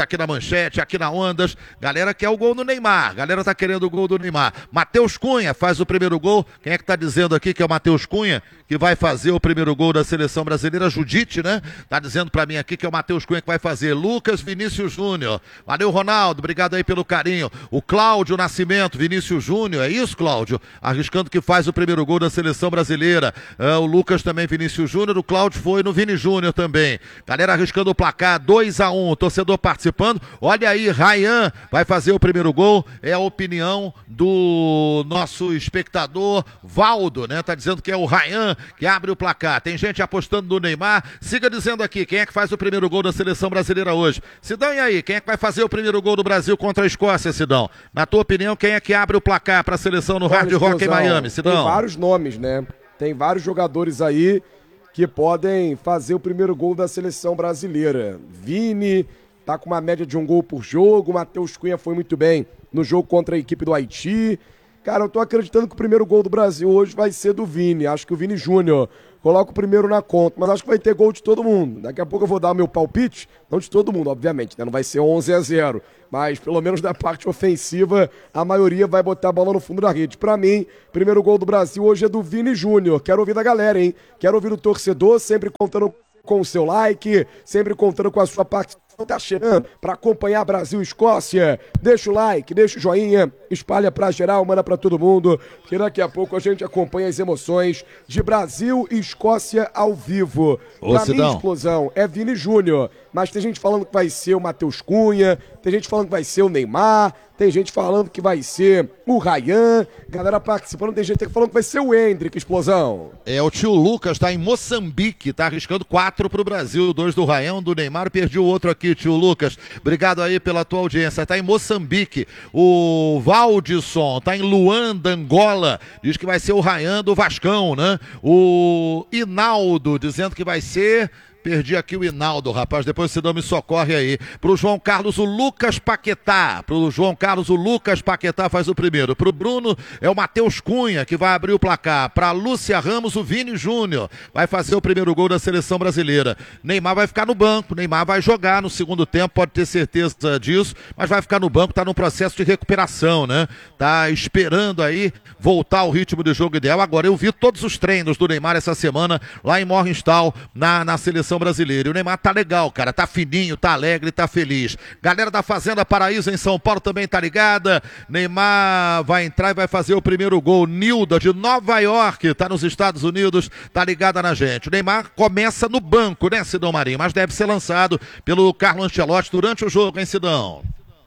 superchat aqui na Ondas. Galera quer o gol do Neymar. Galera tá querendo o gol do Neymar. Matheus Cunha faz o primeiro gol. Quem é que tá dizendo aqui que é o Matheus Cunha que vai fazer o primeiro gol da seleção brasileira? Judite, né? Tá dizendo pra mim aqui que é o Matheus Cunha que vai fazer. Lucas Vinícius Júnior. Valeu, Ronaldo. Obrigado aí pelo carinho. O Cláudio Nascimento, Vinícius Júnior. É isso, Cláudio? Arriscando que faz o primeiro gol da seleção brasileira. É, o Lucas também, Vinícius Júnior. O Cláudio foi no Vini Júnior também. Galera arriscando o placar, dois a um. Torcedor participando. Olha aí, Ryan vai fazer o primeiro gol. É a opinião do nosso espectador Valdo, né? Tá dizendo que é o Ryan que abre o placar. Tem gente apostando no Neymar. Siga dizendo aqui, quem é que faz o primeiro gol da seleção brasileira hoje? Sidão, e aí? Quem é que vai fazer o primeiro gol do Brasil contra a Escócia, Sidão? Na tua opinião, quem é que abre o placar para a seleção no Hard Rock em Miami, Sidão?
Tem vários nomes, né? Tem vários jogadores aí que podem fazer o primeiro gol da seleção brasileira. Vini tá com uma média de um gol por jogo. Matheus Cunha foi muito bem no jogo contra a equipe do Haiti. Cara, eu tô acreditando que o primeiro gol do Brasil hoje vai ser do Vini. Acho que o Vini Júnior coloca o primeiro na conta, mas acho que vai ter gol de todo mundo. Daqui a pouco eu vou dar o meu palpite, não de todo mundo, obviamente, né? Não vai ser onze a zero, mas pelo menos da parte ofensiva, a maioria vai botar a bola no fundo da rede. Pra mim, primeiro gol do Brasil hoje é do Vini Júnior. Quero ouvir da galera, hein? Quero ouvir o torcedor, sempre contando com o seu like, sempre contando com a sua participação. Tá chegando para acompanhar Brasil e Escócia. Deixa o like, deixa o joinha, espalha pra geral, manda pra todo mundo, que daqui a pouco a gente acompanha as emoções de Brasil e Escócia ao vivo.
Ô,
pra
Sidão.
mim, explosão, é Vini Júnior, mas tem gente falando que vai ser o Matheus Cunha, tem gente falando que vai ser o Neymar, tem gente falando que vai ser o Ryan, galera participando, tem gente falando que vai ser o Hendrick, explosão.
É, o tio Lucas tá em Moçambique, tá arriscando quatro pro Brasil, dois do Ryan, um do Neymar, perdi o outro aqui, tio Lucas. Obrigado aí pela tua audiência. Tá em Moçambique. O Valdisson tá em Luanda, Angola. Diz que vai ser o Ryan do Vascão, né? O Inaldo dizendo que vai ser... Perdi aqui o Hinaldo, rapaz, depois você não me socorre aí. Pro João Carlos, o Lucas Paquetá. Pro João Carlos, o Lucas Paquetá faz o primeiro. Pro Bruno, é o Matheus Cunha que vai abrir o placar. Pra Lúcia Ramos, o Vini Júnior vai fazer o primeiro gol da seleção brasileira. Neymar vai ficar no banco, Neymar vai jogar no segundo tempo, pode ter certeza disso, mas vai ficar no banco, tá num processo de recuperação, né? Tá esperando aí voltar ao ritmo de jogo ideal. Agora, eu vi todos os treinos do Neymar essa semana lá em Morgenstern, na, na seleção brasileira. E o Neymar tá legal, cara, tá fininho, tá alegre, tá feliz. Galera da Fazenda Paraíso em São Paulo também tá ligada. Neymar vai entrar e vai fazer o primeiro gol. Nilda de Nova York, tá nos Estados Unidos, tá ligada na gente. O Neymar começa no banco, né, Sidão Marinho? Mas deve ser lançado pelo Carlo Ancelotti durante o jogo, hein, Sidão?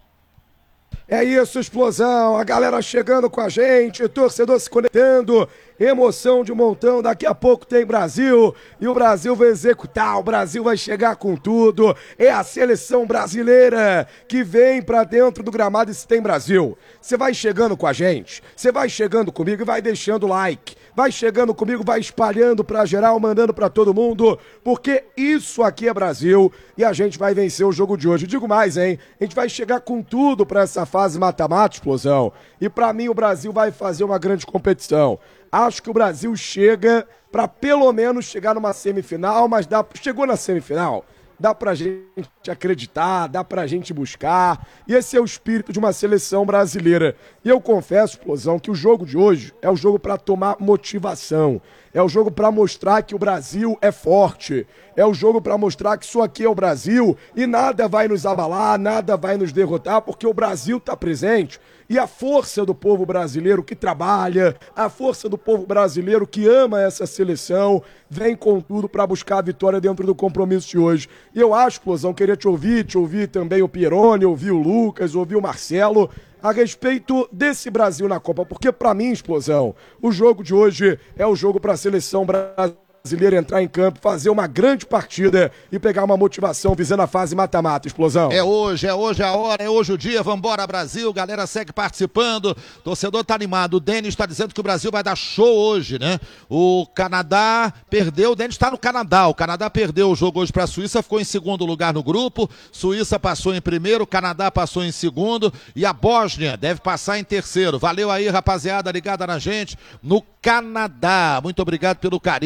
É isso, explosão, a galera chegando com a gente, torcedor se conectando, emoção de um montão, daqui a pouco tem Brasil, e o Brasil vai executar, o Brasil vai chegar com tudo, é a seleção brasileira que vem pra dentro do gramado e se tem Brasil. Você vai chegando com a gente, você vai chegando comigo e vai deixando o like, vai chegando comigo, vai espalhando pra geral, mandando pra todo mundo, porque isso aqui é Brasil e a gente vai vencer o jogo de hoje. Eu digo mais, hein, a gente vai chegar com tudo pra essa fase mata-mata, explosão, e pra mim o Brasil vai fazer uma grande competição. Acho que o Brasil chega pra pelo menos chegar numa semifinal, mas dá, chegou na semifinal, dá pra gente acreditar, dá pra gente buscar, e esse é o espírito de uma seleção brasileira. E eu confesso, explosão, que o jogo de hoje é o jogo pra tomar motivação, é o jogo pra mostrar que o Brasil é forte, é o jogo pra mostrar que isso aqui é o Brasil e nada vai nos abalar, nada vai nos derrotar, porque o Brasil tá presente. E a força do povo brasileiro que trabalha, a força do povo brasileiro que ama essa seleção, vem com tudo para buscar a vitória dentro do compromisso de hoje. E eu acho, explosão, queria te ouvir, te ouvir também o Pieroni, ouvir o Lucas, ouvir o Marcelo, a respeito desse Brasil na Copa, porque para mim, explosão, o jogo de hoje é o jogo para a seleção brasileira brasileiro entrar em campo, fazer uma grande partida e pegar uma motivação visando a fase mata-mata, explosão.
É hoje, é hoje a hora, é hoje o dia, vambora Brasil, galera segue participando, torcedor tá animado, o Denis tá dizendo que o Brasil vai dar show hoje, né? O Canadá perdeu, o Denis tá no Canadá, o Canadá perdeu o jogo hoje pra Suíça, ficou em segundo lugar no grupo, Suíça passou em primeiro, o Canadá passou em segundo e a Bósnia deve passar em terceiro. Valeu aí, rapaziada, ligada na gente, no Canadá, muito obrigado pelo carinho.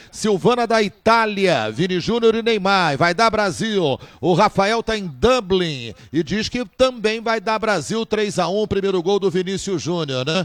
Silvana da Itália, Vini Júnior e Neymar, vai dar Brasil. O Rafael tá em Dublin e diz que também vai dar Brasil, três a um, primeiro gol do Vinícius Júnior, né?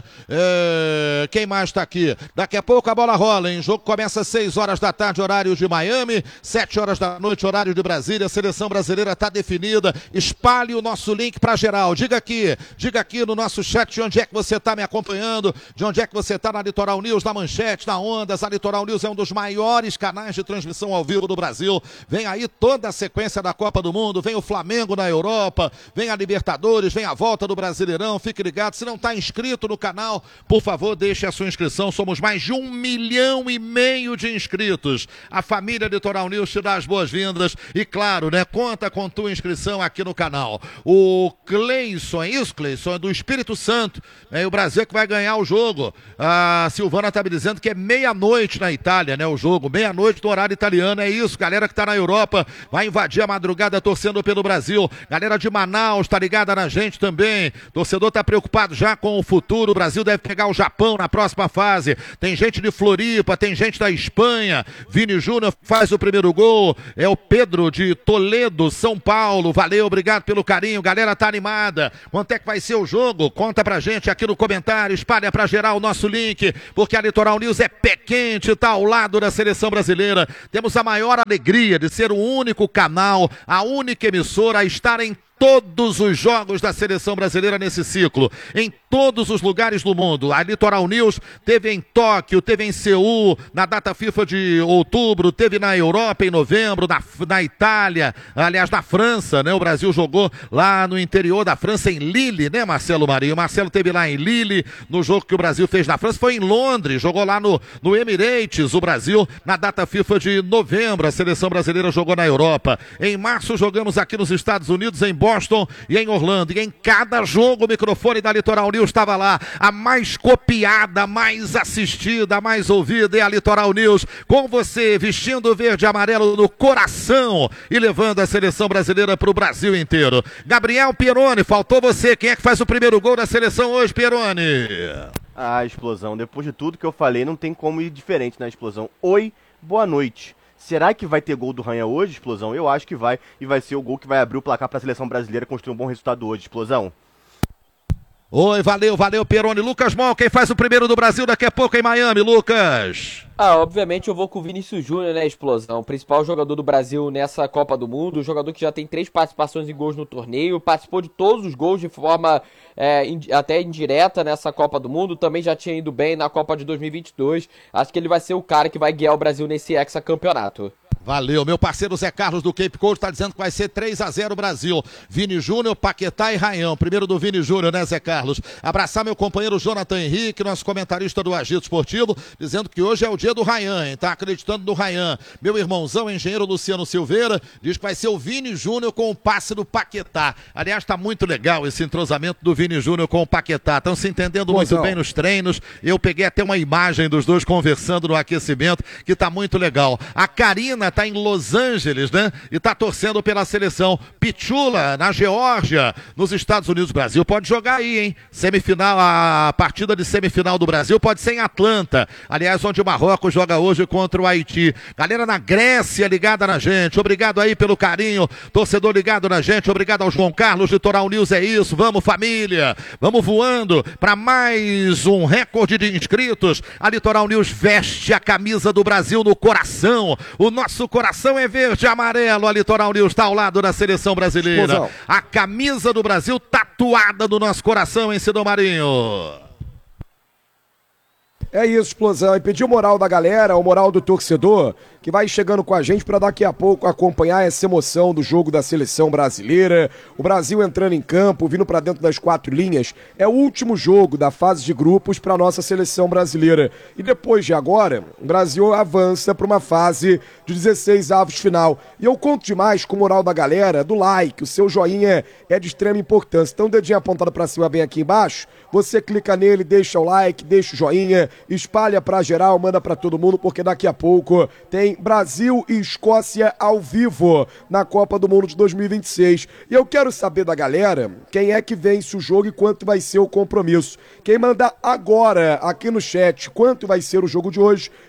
É... Quem mais tá aqui? Daqui a pouco a bola rola, hein? O jogo começa às seis horas da tarde, horário de Miami, sete horas da noite, horário de Brasília. A seleção brasileira tá definida. Espalhe o nosso link pra geral. Diga aqui, diga aqui no nosso chat de onde é que você tá me acompanhando, de onde é que você tá na Litoral News, na Manchete, na Ondas. A Litoral News é um dos maiores canais de transmissão ao vivo do Brasil. Vem aí toda a sequência da Copa do Mundo, vem o Flamengo na Europa, vem a Libertadores, vem a volta do Brasileirão. Fique ligado, se não tá inscrito no canal, por favor, deixe a sua inscrição. Somos mais de um milhão e meio de inscritos. A família Litoral News te dá as boas-vindas e, claro, né, conta com tua inscrição aqui no canal. O Cleison, é isso, Cleison? É do Espírito Santo. É o Brasil que vai ganhar o jogo. A Silvana tá me dizendo que é meia-noite na Itália, né? O jogo, meia-noite do horário italiano. É isso, galera que tá na Europa vai invadir a madrugada torcendo pelo Brasil. Galera de Manaus tá ligada na gente também. Torcedor tá preocupado já com o futuro. O Brasil deve pegar o Japão na próxima fase. Tem gente de Floripa, tem gente da Espanha. Vini Júnior faz o primeiro gol. É o Pedro de Toledo, São Paulo. Valeu, obrigado pelo carinho. Galera tá animada. Quanto é que vai ser o jogo? Conta pra gente aqui no comentário. Espalha pra geral o nosso link, porque a Litoral News é pé quente, tá ao lado da seleção brasileira. Temos a maior alegria de ser o único canal, a única emissora a estar em todos os jogos da seleção brasileira nesse ciclo, em todos os lugares do mundo. A Litoral News teve em Tóquio, teve em Seul, na data FIFA de outubro, teve na Europa em novembro, na, na Itália, aliás, na França, né? O Brasil jogou lá no interior da França, em Lille, né, Marcelo Marinho? O Marcelo teve lá em Lille, no jogo que o Brasil fez na França, foi em Londres, jogou lá no, no Emirates, o Brasil, na data FIFA de novembro, a seleção brasileira jogou na Europa. Em março, jogamos aqui nos Estados Unidos, em Boston e em Orlando. E em cada jogo o microfone da Litoral News estava lá. A mais copiada, a mais assistida, a mais ouvida é a Litoral News. Com você, vestindo o verde e amarelo no coração e levando a seleção brasileira para o Brasil inteiro. Gabriel Pieroni, faltou você. Quem é que faz o primeiro gol da seleção hoje, Pieroni?
Ah, explosão. Depois de tudo que eu falei, não tem como ir diferente na explosão. Oi, boa noite. Será que vai ter gol do Rainha hoje, Explosão? Eu acho que vai, e vai ser o gol que vai abrir o placar para a seleção brasileira construir um bom resultado hoje, Explosão.
Oi, valeu, valeu, Pieroni. Lucas Mol, quem faz o primeiro do Brasil daqui a pouco em Miami, Lucas?
Ah, obviamente eu vou com o Vinícius Júnior, né, Explosão? O principal jogador do Brasil nessa Copa do Mundo, o jogador que já tem três participações em gols no torneio, participou de todos os gols de forma é, in, até indireta nessa Copa do Mundo, também já tinha ido bem na Copa de dois mil e vinte e dois. Acho que ele vai ser o cara que vai guiar o Brasil nesse hexacampeonato.
Valeu, meu parceiro Zé Carlos do Cape Coast está dizendo que vai ser três a zero Brasil. Vini Júnior, Paquetá e Raião. Primeiro do Vini Júnior, né, Zé Carlos? Abraçar meu companheiro Jonathan Henrique, nosso comentarista do Agito Esportivo, dizendo que hoje é o dia do Raião, hein? Tá acreditando no Raião. Meu irmãozão, engenheiro Luciano Silveira, diz que vai ser o Vini Júnior com o passe do Paquetá. Aliás, tá muito legal esse entrosamento do Vini Júnior com o Paquetá. Estão se entendendo muito bem nos treinos. Eu peguei até uma imagem dos dois conversando no aquecimento, que tá muito legal. A Karina tá em Los Angeles, né? E tá torcendo pela seleção. Pichula, na Geórgia, nos Estados Unidos. Brasil pode jogar aí, hein? Semifinal, a partida de semifinal do Brasil pode ser em Atlanta. Aliás, onde o Marrocos joga hoje contra o Haiti. Galera na Grécia ligada na gente. Obrigado aí pelo carinho. Torcedor ligado na gente. Obrigado ao João Carlos. Litoral News é isso. Vamos, família. Vamos voando para mais um recorde de inscritos. A Litoral News veste a camisa do Brasil no coração. O nosso coração é verde e amarelo. A Litoral News está ao lado da seleção brasileira. Explosão. A camisa do Brasil tatuada no nosso coração, hein, Cidão Marinho?
É isso, Explosão. E pediu moral da galera, o moral do torcedor, que vai chegando com a gente para daqui a pouco acompanhar essa emoção do jogo da seleção brasileira. O Brasil entrando em campo, vindo para dentro das quatro linhas. É o último jogo da fase de grupos para a nossa seleção brasileira. E depois de agora, o Brasil avança para uma fase de dezesseis avos final. E eu conto demais com o moral da galera, do like. O seu joinha é de extrema importância. Então, o dedinho apontado para cima bem aqui embaixo. Você clica nele, deixa o like, deixa o joinha, espalha pra geral, manda pra todo mundo, porque daqui a pouco tem Brasil e Escócia ao vivo na Copa do Mundo de dois mil e vinte e seis. E eu quero saber da galera quem é que vence o jogo e quanto vai ser o compromisso. Quem mandar agora aqui no chat quanto vai ser o jogo de hoje,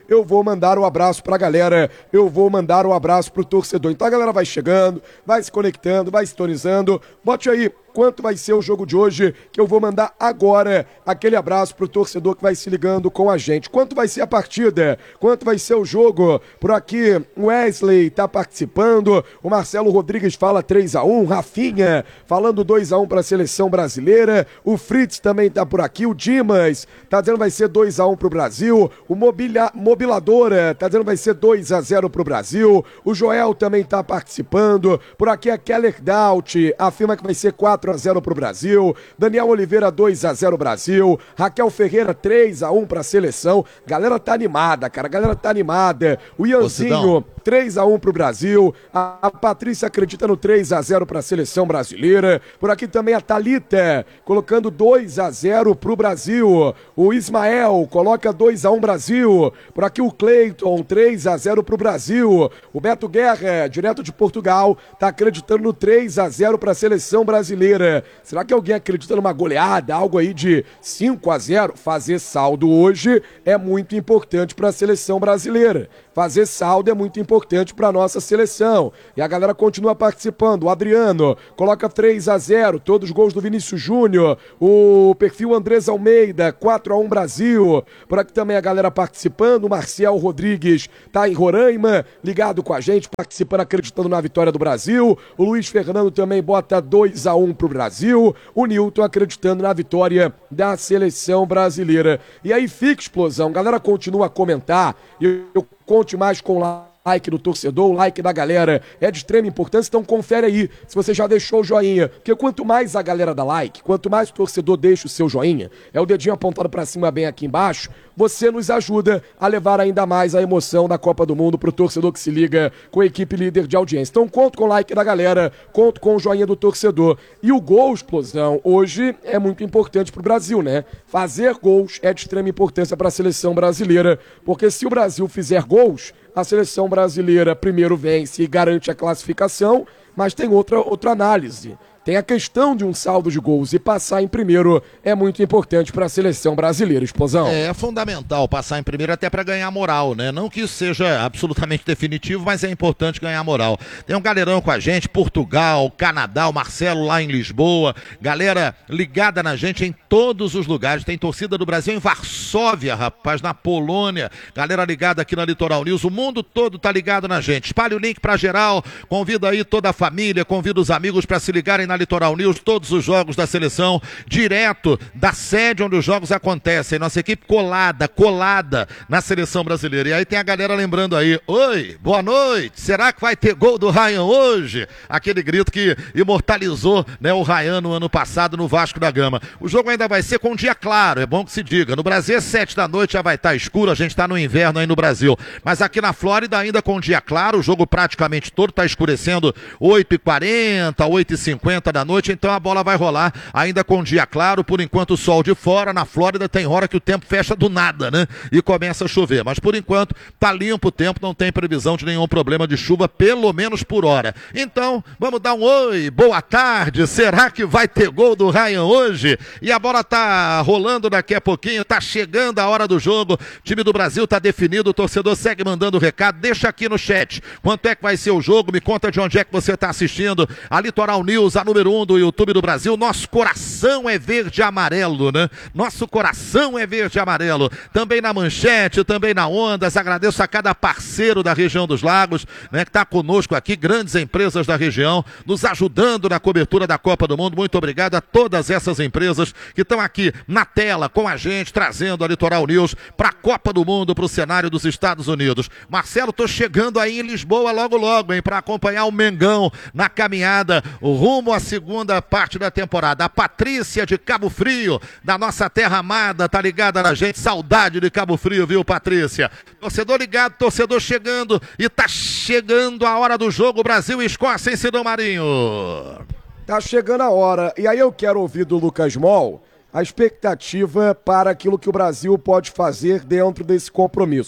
eu vou mandar um abraço pra galera, eu vou mandar um abraço pro torcedor. Então a galera vai chegando, vai se conectando, vai sintonizando, bote aí quanto vai ser o jogo de hoje, que eu vou mandar agora aquele abraço pro torcedor que vai se ligando com a gente. Quanto vai ser a partida? Quanto vai ser o jogo? Por aqui, o Wesley tá participando, o Marcelo Rodrigues fala três a um, Rafinha falando dois a um pra seleção brasileira, o Fritz também tá por aqui, o Dimas tá dizendo vai ser dois a um pro Brasil, o Mobilia, Mobiladora tá dizendo vai ser dois a zero pro Brasil, o Joel também tá participando, por aqui a Keller Daut afirma que vai ser quatro a zero pro Brasil, Daniel Oliveira dois a zero Brasil, Raquel Ferreira três a um pra seleção, galera tá animada, cara, a galera tá animada, o Ianzinho três a um pro Brasil, a, a Patrícia acredita no três a zero pra seleção brasileira, por aqui também a Thalita colocando dois a zero pro Brasil, o Ismael coloca dois a um Brasil, por aqui o Cleiton três a zero pro Brasil, o Beto Guerra, direto de Portugal, tá acreditando no três a zero pra seleção brasileira. Será que alguém acredita numa goleada, algo aí de cinco a zero? Fazer saldo hoje é muito importante para a seleção brasileira. Fazer saldo é muito importante para nossa seleção. E a galera continua participando. O Adriano coloca três a zero, todos os gols do Vinícius Júnior. O perfil Andrés Almeida, quatro a um Brasil. Por aqui também a galera participando. O Marcial Rodrigues tá em Roraima, ligado com a gente, participando, acreditando na vitória do Brasil. O Luiz Fernando também bota dois a um pro Brasil. O Nilton acreditando na vitória da seleção brasileira. E aí fica explosão. A galera continua a comentar. Eu, eu conte mais com lá. Like do torcedor, o like da galera é de extrema importância, então confere aí se você já deixou o joinha, porque quanto mais a galera dá like, quanto mais o torcedor deixa o seu joinha, é o dedinho apontado pra cima bem aqui embaixo, você nos ajuda a levar ainda mais a emoção da Copa do Mundo pro torcedor que se liga com a equipe líder de audiência. Então conto com o like da galera, conto com o joinha do torcedor. E o gol, explosão, hoje é muito importante pro Brasil, né? Fazer gols é de extrema importância pra seleção brasileira, porque se o Brasil fizer gols, a seleção brasileira primeiro vence e garante a classificação, mas tem outra, outra análise. Tem a questão de um saldo de gols e passar em primeiro é muito importante para a seleção brasileira, explosão.
É, é fundamental passar em primeiro até para ganhar moral, né? Não que isso seja absolutamente definitivo, mas é importante ganhar moral. Tem um galerão com a gente, Portugal, Canadá, o Marcelo lá em Lisboa, galera ligada na gente em todos os lugares. Tem torcida do Brasil em Varsóvia, rapaz, na Polônia, galera ligada aqui na Litoral News, o mundo todo tá ligado na gente. Espalhe o link para geral, convida aí toda a família, convida os amigos para se ligarem na Litoral News, todos os jogos da seleção, direto da sede onde os jogos acontecem. Nossa equipe colada, colada na seleção brasileira. E aí tem a galera lembrando aí, oi, boa noite, será que vai ter gol do Ryan hoje? Aquele grito que imortalizou, né, o Ryan no ano passado no Vasco da Gama. O jogo ainda vai ser com dia claro, é bom que se diga. No Brasil é sete da noite, já vai estar escuro, a gente está no inverno aí no Brasil. Mas aqui na Flórida ainda com dia claro, o jogo praticamente todo está escurecendo oito e quarenta, oito e cinquenta da noite, então a bola vai rolar ainda com dia claro, por enquanto o sol de fora. Na Flórida tem hora que o tempo fecha do nada, né? E começa a chover, mas por enquanto tá limpo o tempo, não tem previsão de nenhum problema de chuva, pelo menos por hora. Então, vamos dar um oi, boa tarde, será que vai ter gol do Ryan hoje? E a bola tá rolando daqui a pouquinho, tá chegando a hora do jogo, o time do Brasil tá definido, o torcedor segue mandando o recado, deixa aqui no chat, quanto é que vai ser o jogo, me conta de onde é que você tá assistindo, a Litoral News, a número um do YouTube do Brasil. Nosso coração é verde e amarelo, né? Nosso coração é verde e amarelo. Também na Manchete, também na Ondas. Agradeço a cada parceiro da região dos Lagos, né, que está conosco aqui, grandes empresas da região, nos ajudando na cobertura da Copa do Mundo. Muito obrigado a todas essas empresas que estão aqui na tela com a gente, trazendo a Litoral News para a Copa do Mundo, para o cenário dos Estados Unidos. Marcelo, tô chegando aí em Lisboa logo logo, hein, para acompanhar o Mengão na caminhada, o rumo à segunda parte da temporada. A Patrícia de Cabo Frio, da nossa terra amada, tá ligada na gente. Saudade de Cabo Frio, viu, Patrícia? Torcedor ligado, torcedor chegando, e tá chegando a hora do jogo, Brasil e Escócia em Sidão Marinho.
Tá chegando a hora, e aí eu quero ouvir do Lucas Moll a expectativa para aquilo que o Brasil pode fazer dentro desse compromisso.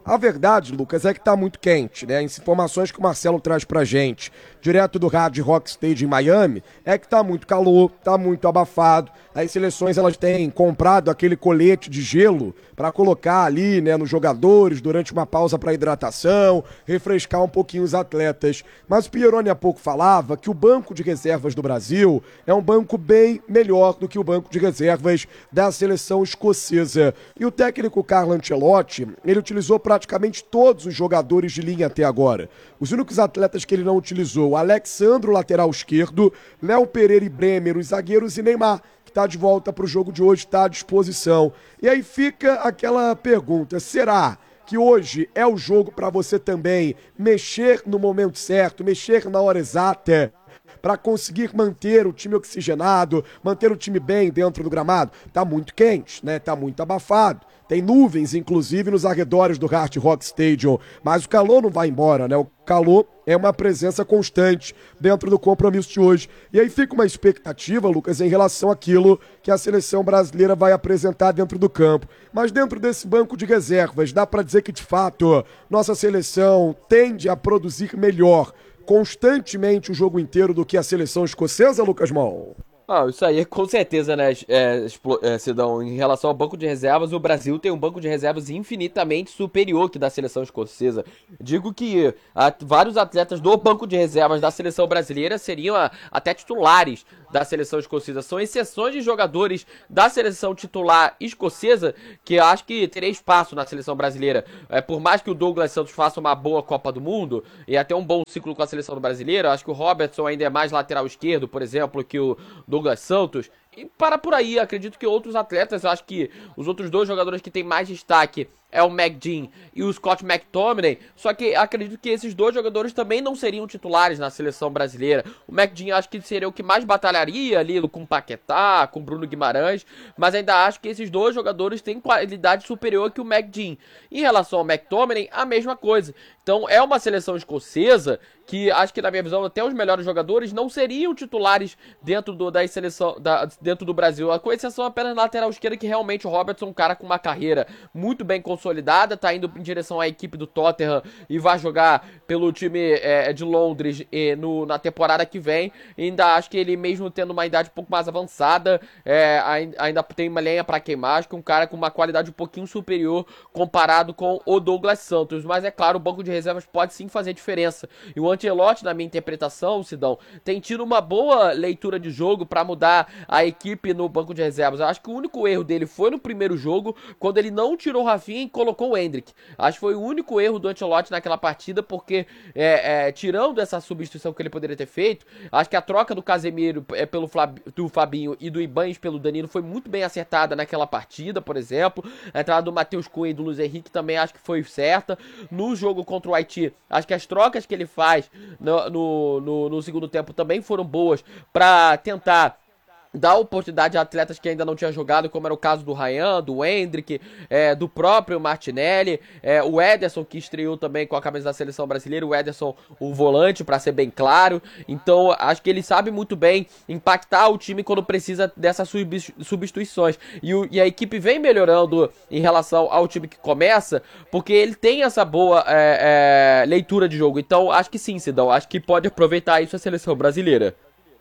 A verdade, Lucas, é que tá muito quente, né? As informações que o Marcelo traz pra gente, direto do Hard Rock Stadium em Miami, é que tá muito calor, tá muito abafado. As seleções, elas têm comprado aquele colete de gelo para colocar ali, né, nos jogadores durante uma pausa para hidratação, refrescar um pouquinho os atletas. Mas o Pieroni há pouco falava que o banco de reservas do Brasil é um banco bem melhor do que o banco de reservas da seleção escocesa. E o técnico Carlo Ancelotti, ele utilizou praticamente todos os jogadores de linha até agora. Os únicos atletas que ele não utilizou, Alexandro, lateral esquerdo, Léo Pereira e Bremer, os zagueiros, e Neymar, que está de volta para o jogo de hoje, está à disposição. E aí fica aquela pergunta, será que hoje é o jogo para você também mexer no momento certo, mexer na hora exata, para conseguir manter o time oxigenado, manter o time bem dentro do gramado? Tá muito quente, né? Tá muito abafado. Tem nuvens, inclusive, nos arredores do Hard Rock Stadium, mas o calor não vai embora, né? O calor é uma presença constante dentro do compromisso de hoje. E aí fica uma expectativa, Lucas, em relação àquilo que a seleção brasileira vai apresentar dentro do campo. Mas dentro desse banco de reservas, dá para dizer que, de fato, nossa seleção tende a produzir melhor constantemente o jogo inteiro do que a seleção escocesa, Lucas Mol?
Ah, isso aí com certeza, né, é, é, Sidão, em relação ao banco de reservas, o Brasil tem um banco de reservas infinitamente superior que da seleção escocesa. Digo que a, vários atletas do banco de reservas da seleção brasileira seriam a, até titulares da seleção escocesa. São exceções de jogadores da seleção titular escocesa que eu acho que teria espaço na seleção brasileira. É, por mais que o Douglas Santos faça uma boa Copa do Mundo e até um bom ciclo com a seleção brasileira, acho que o Robertson ainda é mais lateral esquerdo, por exemplo, que o Douglas Santos. E para por aí, acredito que outros atletas, eu acho que os outros dois jogadores que têm mais destaque é o McGinn e o Scott McTominay, só que acredito que esses dois jogadores também não seriam titulares na seleção brasileira. O McGinn acho que seria o que mais batalharia ali com o Paquetá, com o Bruno Guimarães, mas ainda acho que esses dois jogadores têm qualidade superior que o McGinn. Em relação ao McTominay, a mesma coisa. Então é uma seleção escocesa que acho que, na minha visão, até os melhores jogadores não seriam titulares dentro do, da seleção, da, dentro do Brasil, com exceção apenas na lateral esquerda, que realmente o Robertson é um cara com uma carreira muito bem consolidada, tá indo em direção à equipe do Tottenham e vai jogar pelo time é, de Londres e no, na temporada que vem. E ainda acho que ele, mesmo tendo uma idade um pouco mais avançada, é, ainda tem uma lenha para queimar. Acho que um cara com uma qualidade um pouquinho superior comparado com o Douglas Santos. Mas é claro, o banco de reservas pode sim fazer diferença. E o Ancelotti, na minha interpretação, Sidão, tem tido uma boa leitura de jogo para mudar a equipe no banco de reservas. Eu acho que o único erro dele foi no primeiro jogo, quando ele não tirou o Rafinha e colocou o Endrick. Acho que foi o único erro do Ancelotti naquela partida, porque é, é, tirando essa substituição que ele poderia ter feito, acho que a troca do Casemiro é, pelo Flab... do Fabinho e do Ibanez pelo Danilo foi muito bem acertada naquela partida, por exemplo. A entrada do Matheus Cunha e do Luiz Henrique também acho que foi certa. No jogo contra o Haiti, acho que as trocas que ele faz no, no, no, no segundo tempo também foram boas para tentar dar oportunidade a atletas que ainda não tinham jogado, como era o caso do Ryan, do Endrick, é, do próprio Martinelli, é, o Ederson, que estreou também com a camisa da seleção brasileira, o Ederson, o volante, para ser bem claro. Então, acho que ele sabe muito bem impactar o time quando precisa dessas substituições. E, o, e a equipe vem melhorando em relação ao time que começa, porque ele tem essa boa é, é, leitura de jogo. Então, acho que sim, Sidão, acho que pode aproveitar isso a seleção brasileira.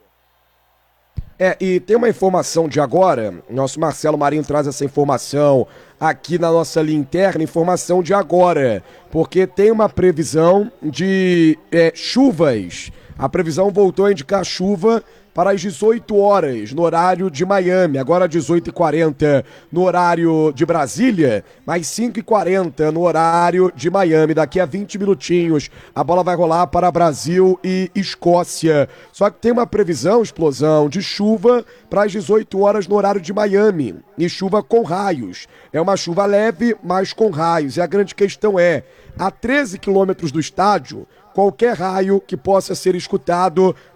É, e tem uma informação de agora, nosso Marcelo Marinho traz essa informação aqui na nossa linha interna, informação de agora, porque tem uma previsão de é, chuvas. A previsão voltou a indicar chuva para as dezoito horas, no horário de Miami. Agora dezoito e quarenta no horário de Brasília, mais cinco e quarenta no horário de Miami. Daqui a vinte minutinhos a bola vai rolar para Brasil e Escócia. Só que tem uma previsão, explosão, de chuva para as dezoito horas no horário de Miami. E chuva com raios. É uma chuva leve, mas com raios. E a grande questão é, a treze quilômetros do estádio, qualquer raio que possa ser escutado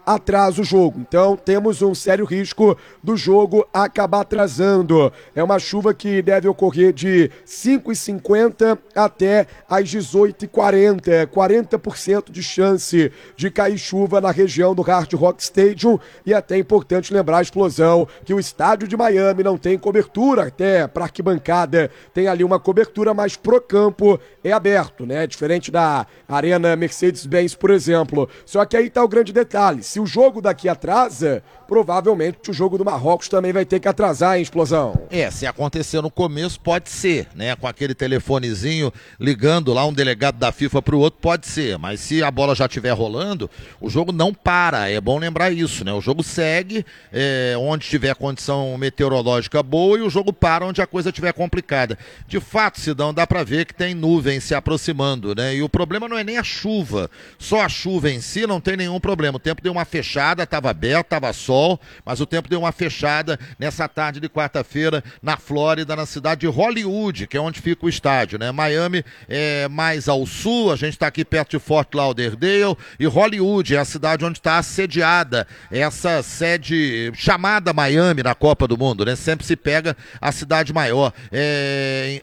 atrasa o jogo. Então temos um sério risco do jogo acabar atrasando. É uma chuva que deve ocorrer de cinco e cinquenta até às dezoito e quarenta. quarenta por cento de chance de cair chuva na região do Hard Rock Stadium. E até é importante lembrar a explosão que o estádio de Miami não tem cobertura até para arquibancada. Tem ali uma cobertura, mas pro campo é aberto, né? Diferente da Arena Mercedes-Benz, por exemplo. Só que aí tá o grande detalhe. Se o jogo daqui atrasa, provavelmente o jogo do Marrocos também vai ter que atrasar, hein, Explosão?
É, se acontecer no começo, pode ser, né? Com aquele telefonezinho ligando lá um delegado da FIFA pro outro, pode ser. Mas se a bola já estiver rolando, o jogo não para. É bom lembrar isso, né? O jogo segue é, onde tiver condição meteorológica boa e o jogo para onde a coisa estiver complicada. De fato, Sidão, dá pra ver que tem nuvem se aproximando, né? E o problema não é nem a chuva. Só a chuva em si não tem nenhum problema. O tempo deu uma fechada, estava aberto, estava sol, mas o tempo deu uma fechada nessa tarde de quarta-feira na Flórida, na cidade de Hollywood, que é onde fica o estádio, né? Miami é mais ao sul, a gente está aqui perto de Fort Lauderdale, e Hollywood é a cidade onde está assediada essa sede chamada Miami na Copa do Mundo, né? Sempre se pega a cidade maior. É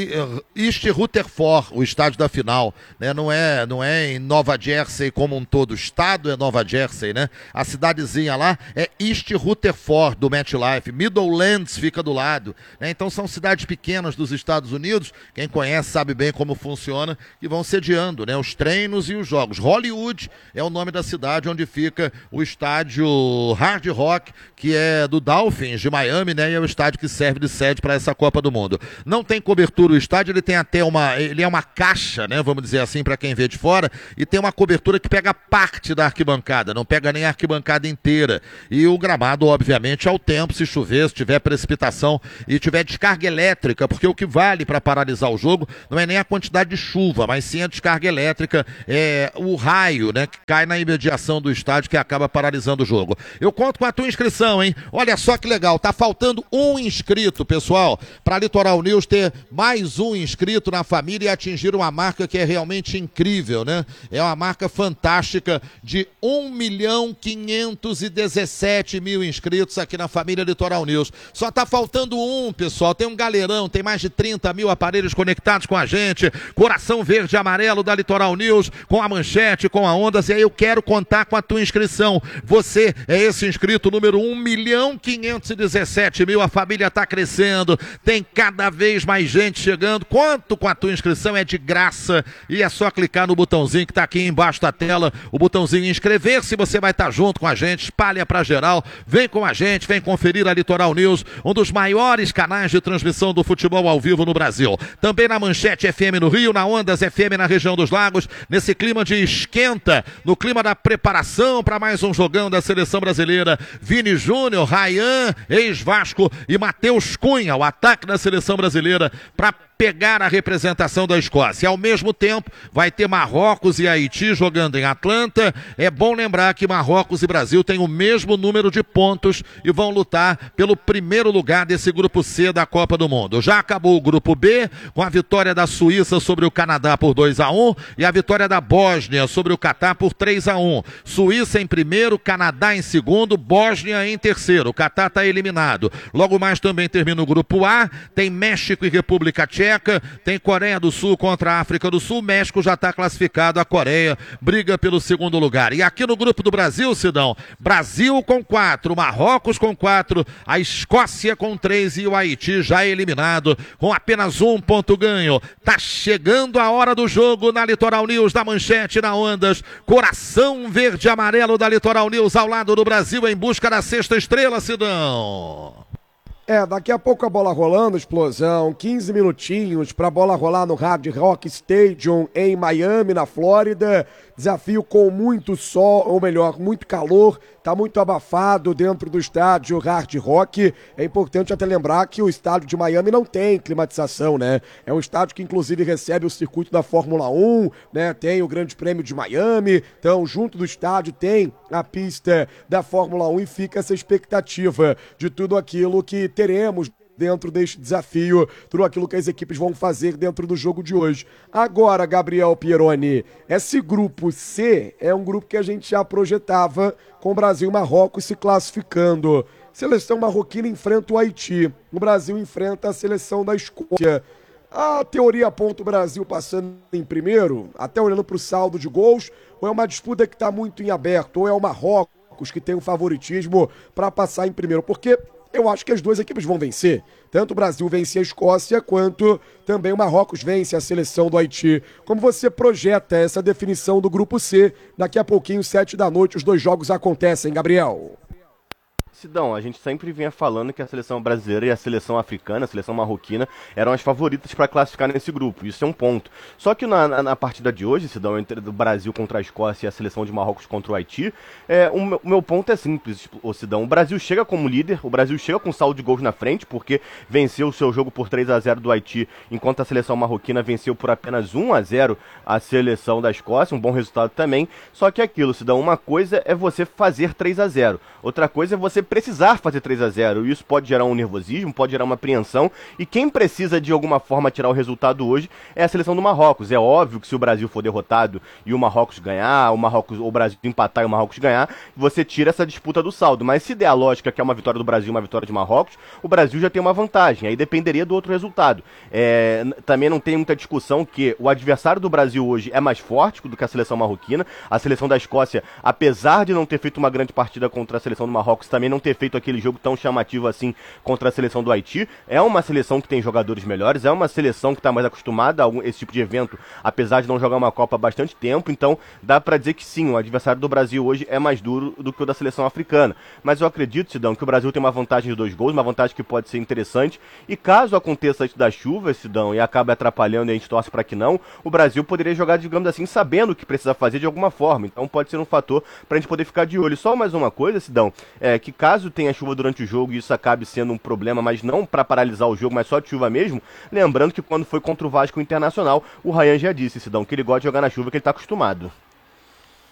em East Rutherford, o estádio da final, né? Não é, não é em Nova Jersey como um todo, o estado é Nova Jersey, né? A cidadezinha lá é East Rutherford do MetLife, Meadowlands fica do lado, né? Então são cidades pequenas dos Estados Unidos, quem conhece sabe bem como funciona, e vão sediando, né, os treinos e os jogos. Hollywood é o nome da cidade onde fica o estádio Hard Rock, que é do Dolphins de Miami, né, e é o estádio que serve de sede para essa Copa do Mundo. Não tem cobertura o estádio, ele tem até uma, ele é uma caixa, né, vamos dizer assim, para quem vê de fora, e tem uma cobertura que pega parte da arquibancada, não pega nem a arquibancada inteira. E o gramado, obviamente, ao tempo, se chover, se tiver precipitação e tiver descarga elétrica, porque o que vale para paralisar o jogo não é nem a quantidade de chuva, mas sim a descarga elétrica, é o raio, né, que cai na imediação do estádio que acaba paralisando o jogo. Eu conto com a tua inscrição, hein? Olha só que legal, tá faltando um inscrito, pessoal, para Litoral News ter mais um inscrito na família e atingir uma marca que é realmente incrível, né? É uma marca fantástica de um milhão quinhentos e dezessete mil inscritos aqui na família Litoral News. Só tá faltando um, pessoal. Tem um galerão, tem mais de trinta mil aparelhos conectados com a gente. Coração verde e amarelo da Litoral News, com a manchete, com a Ondas. E aí eu quero contar com a tua inscrição. Você é esse inscrito número um milhão quinhentos e dezessete mil. A família tá crescendo. Tem cada vez mais gente chegando. Quanto com a tua inscrição é de graça. E é só clicar no botãozinho que tá aqui embaixo da tela. O botãozinho inscrever-se. Você vai estar junto com a gente. Espalha pra geral. Vem com a gente. Vem conferir a Litoral News, um dos maiores canais de transmissão do futebol ao vivo no Brasil. Também na Manchete F M no Rio, na Ondas F M na região dos Lagos, nesse clima de esquenta, no clima da preparação para mais um jogão da seleção brasileira. Vini Júnior, Ryan, ex-Vasco e Matheus Cunha, o ataque da seleção brasileira para pegar a representação da Escócia. Ao mesmo tempo, vai ter Marrocos e Haiti jogando em Atlanta. É bom lembrar que Marrocos e Brasil têm o mesmo número de pontos e vão lutar pelo primeiro lugar desse grupo C da Copa do Mundo. Já acabou o grupo B, com a vitória da Suíça sobre o Canadá por dois a um e a vitória da Bósnia sobre o Catar por três a um. Suíça em primeiro, Canadá em segundo, Bósnia em terceiro. O Catar está eliminado. Logo mais também termina o grupo A, tem México e República Tcheca, tem Coreia do Sul contra a África do Sul. México já está classificado, a Coreia briga pelo segundo lugar. E aqui no grupo do Brasil, Sidão, Brasil com quatro, Marrocos com quatro, a Escócia com três e o Haiti já eliminado com apenas um ponto ganho. Tá chegando a hora do jogo na Litoral News, da Manchete, na Ondas. Coração verde e amarelo da Litoral News ao lado do Brasil em busca da sexta estrela, Sidão.
É, daqui a pouco a bola rolando, Explosão, quinze minutinhos pra bola rolar no Hard Rock Stadium em Miami, na Flórida. Desafio com muito sol, ou melhor, muito calor, tá muito abafado dentro do estádio Hard Rock. É importante até lembrar que o estádio de Miami não tem climatização, né? É um estádio que inclusive recebe o circuito da Fórmula um, né? Tem o Grande Prêmio de Miami, então junto do estádio tem a pista da Fórmula um e fica essa expectativa de tudo aquilo que teremos dentro deste desafio, tudo aquilo que as equipes vão fazer dentro do jogo de hoje. Agora, Gabriel Pieroni, esse grupo C é um grupo que a gente já projetava com o Brasil e Marrocos se classificando. Seleção marroquina enfrenta o Haiti, o Brasil enfrenta a seleção da Escócia. A teoria aponta o Brasil passando em primeiro, até olhando para o saldo de gols, ou é uma disputa que está muito em aberto, ou é o Marrocos que tem o favoritismo para passar em primeiro, porque eu acho que as duas equipes vão vencer. Tanto o Brasil vence a Escócia, quanto também o Marrocos vence a seleção do Haiti. Como você projeta essa definição do Grupo C? Daqui a pouquinho, sete da noite, os dois jogos acontecem, Gabriel.
Sidão, a gente sempre vinha falando que a seleção brasileira e a seleção africana, a seleção marroquina, eram as favoritas para classificar nesse grupo. Isso é um ponto. Só que na, na, na partida de hoje, Sidão, entre o Brasil contra a Escócia e a seleção de Marrocos contra o Haiti, é, o, meu, o meu ponto é simples, o Sidão. O Brasil chega como líder, o Brasil chega com saldo de gols na frente, porque venceu o seu jogo por três a zero do Haiti, enquanto a seleção marroquina venceu por apenas um a zero a seleção da Escócia, um bom resultado também. Só que é aquilo, Sidão, uma coisa é você fazer três a zero, outra coisa é você precisar fazer três a zero, e isso pode gerar um nervosismo, pode gerar uma apreensão, e quem precisa de alguma forma tirar o resultado hoje é a seleção do Marrocos. É óbvio que se o Brasil for derrotado e o Marrocos ganhar, o Marrocos, o Brasil empatar e o Marrocos ganhar, você tira essa disputa do saldo, mas se der a lógica que é uma vitória do Brasil e uma vitória de Marrocos, o Brasil já tem uma vantagem, aí dependeria do outro resultado. É, também não tem muita discussão que o adversário do Brasil hoje é mais forte do que a seleção marroquina. A seleção da Escócia, apesar de não ter feito uma grande partida contra a seleção do Marrocos, também não ter feito aquele jogo tão chamativo assim contra a seleção do Haiti. É uma seleção que tem jogadores melhores, é uma seleção que está mais acostumada a esse tipo de evento, apesar de não jogar uma Copa há bastante tempo. Então dá para dizer que sim, o adversário do Brasil hoje é mais duro do que o da seleção africana. Mas eu acredito, Sidão, que o Brasil tem uma vantagem de dois gols, uma vantagem que pode ser interessante, e caso aconteça antes da chuva, Sidão, e acabe atrapalhando e a gente torce para que não, o Brasil poderia jogar, digamos assim, sabendo o que precisa fazer de alguma forma. Então pode ser um fator para a gente poder ficar de olho. Só mais uma coisa, Sidão, é que caso tenha chuva durante o jogo e isso acabe sendo um problema, mas não para paralisar o jogo, mas só de chuva mesmo, lembrando que quando foi contra o Vasco Internacional, o Ryan já disse, Sidão, que ele gosta de jogar na chuva, que ele está acostumado.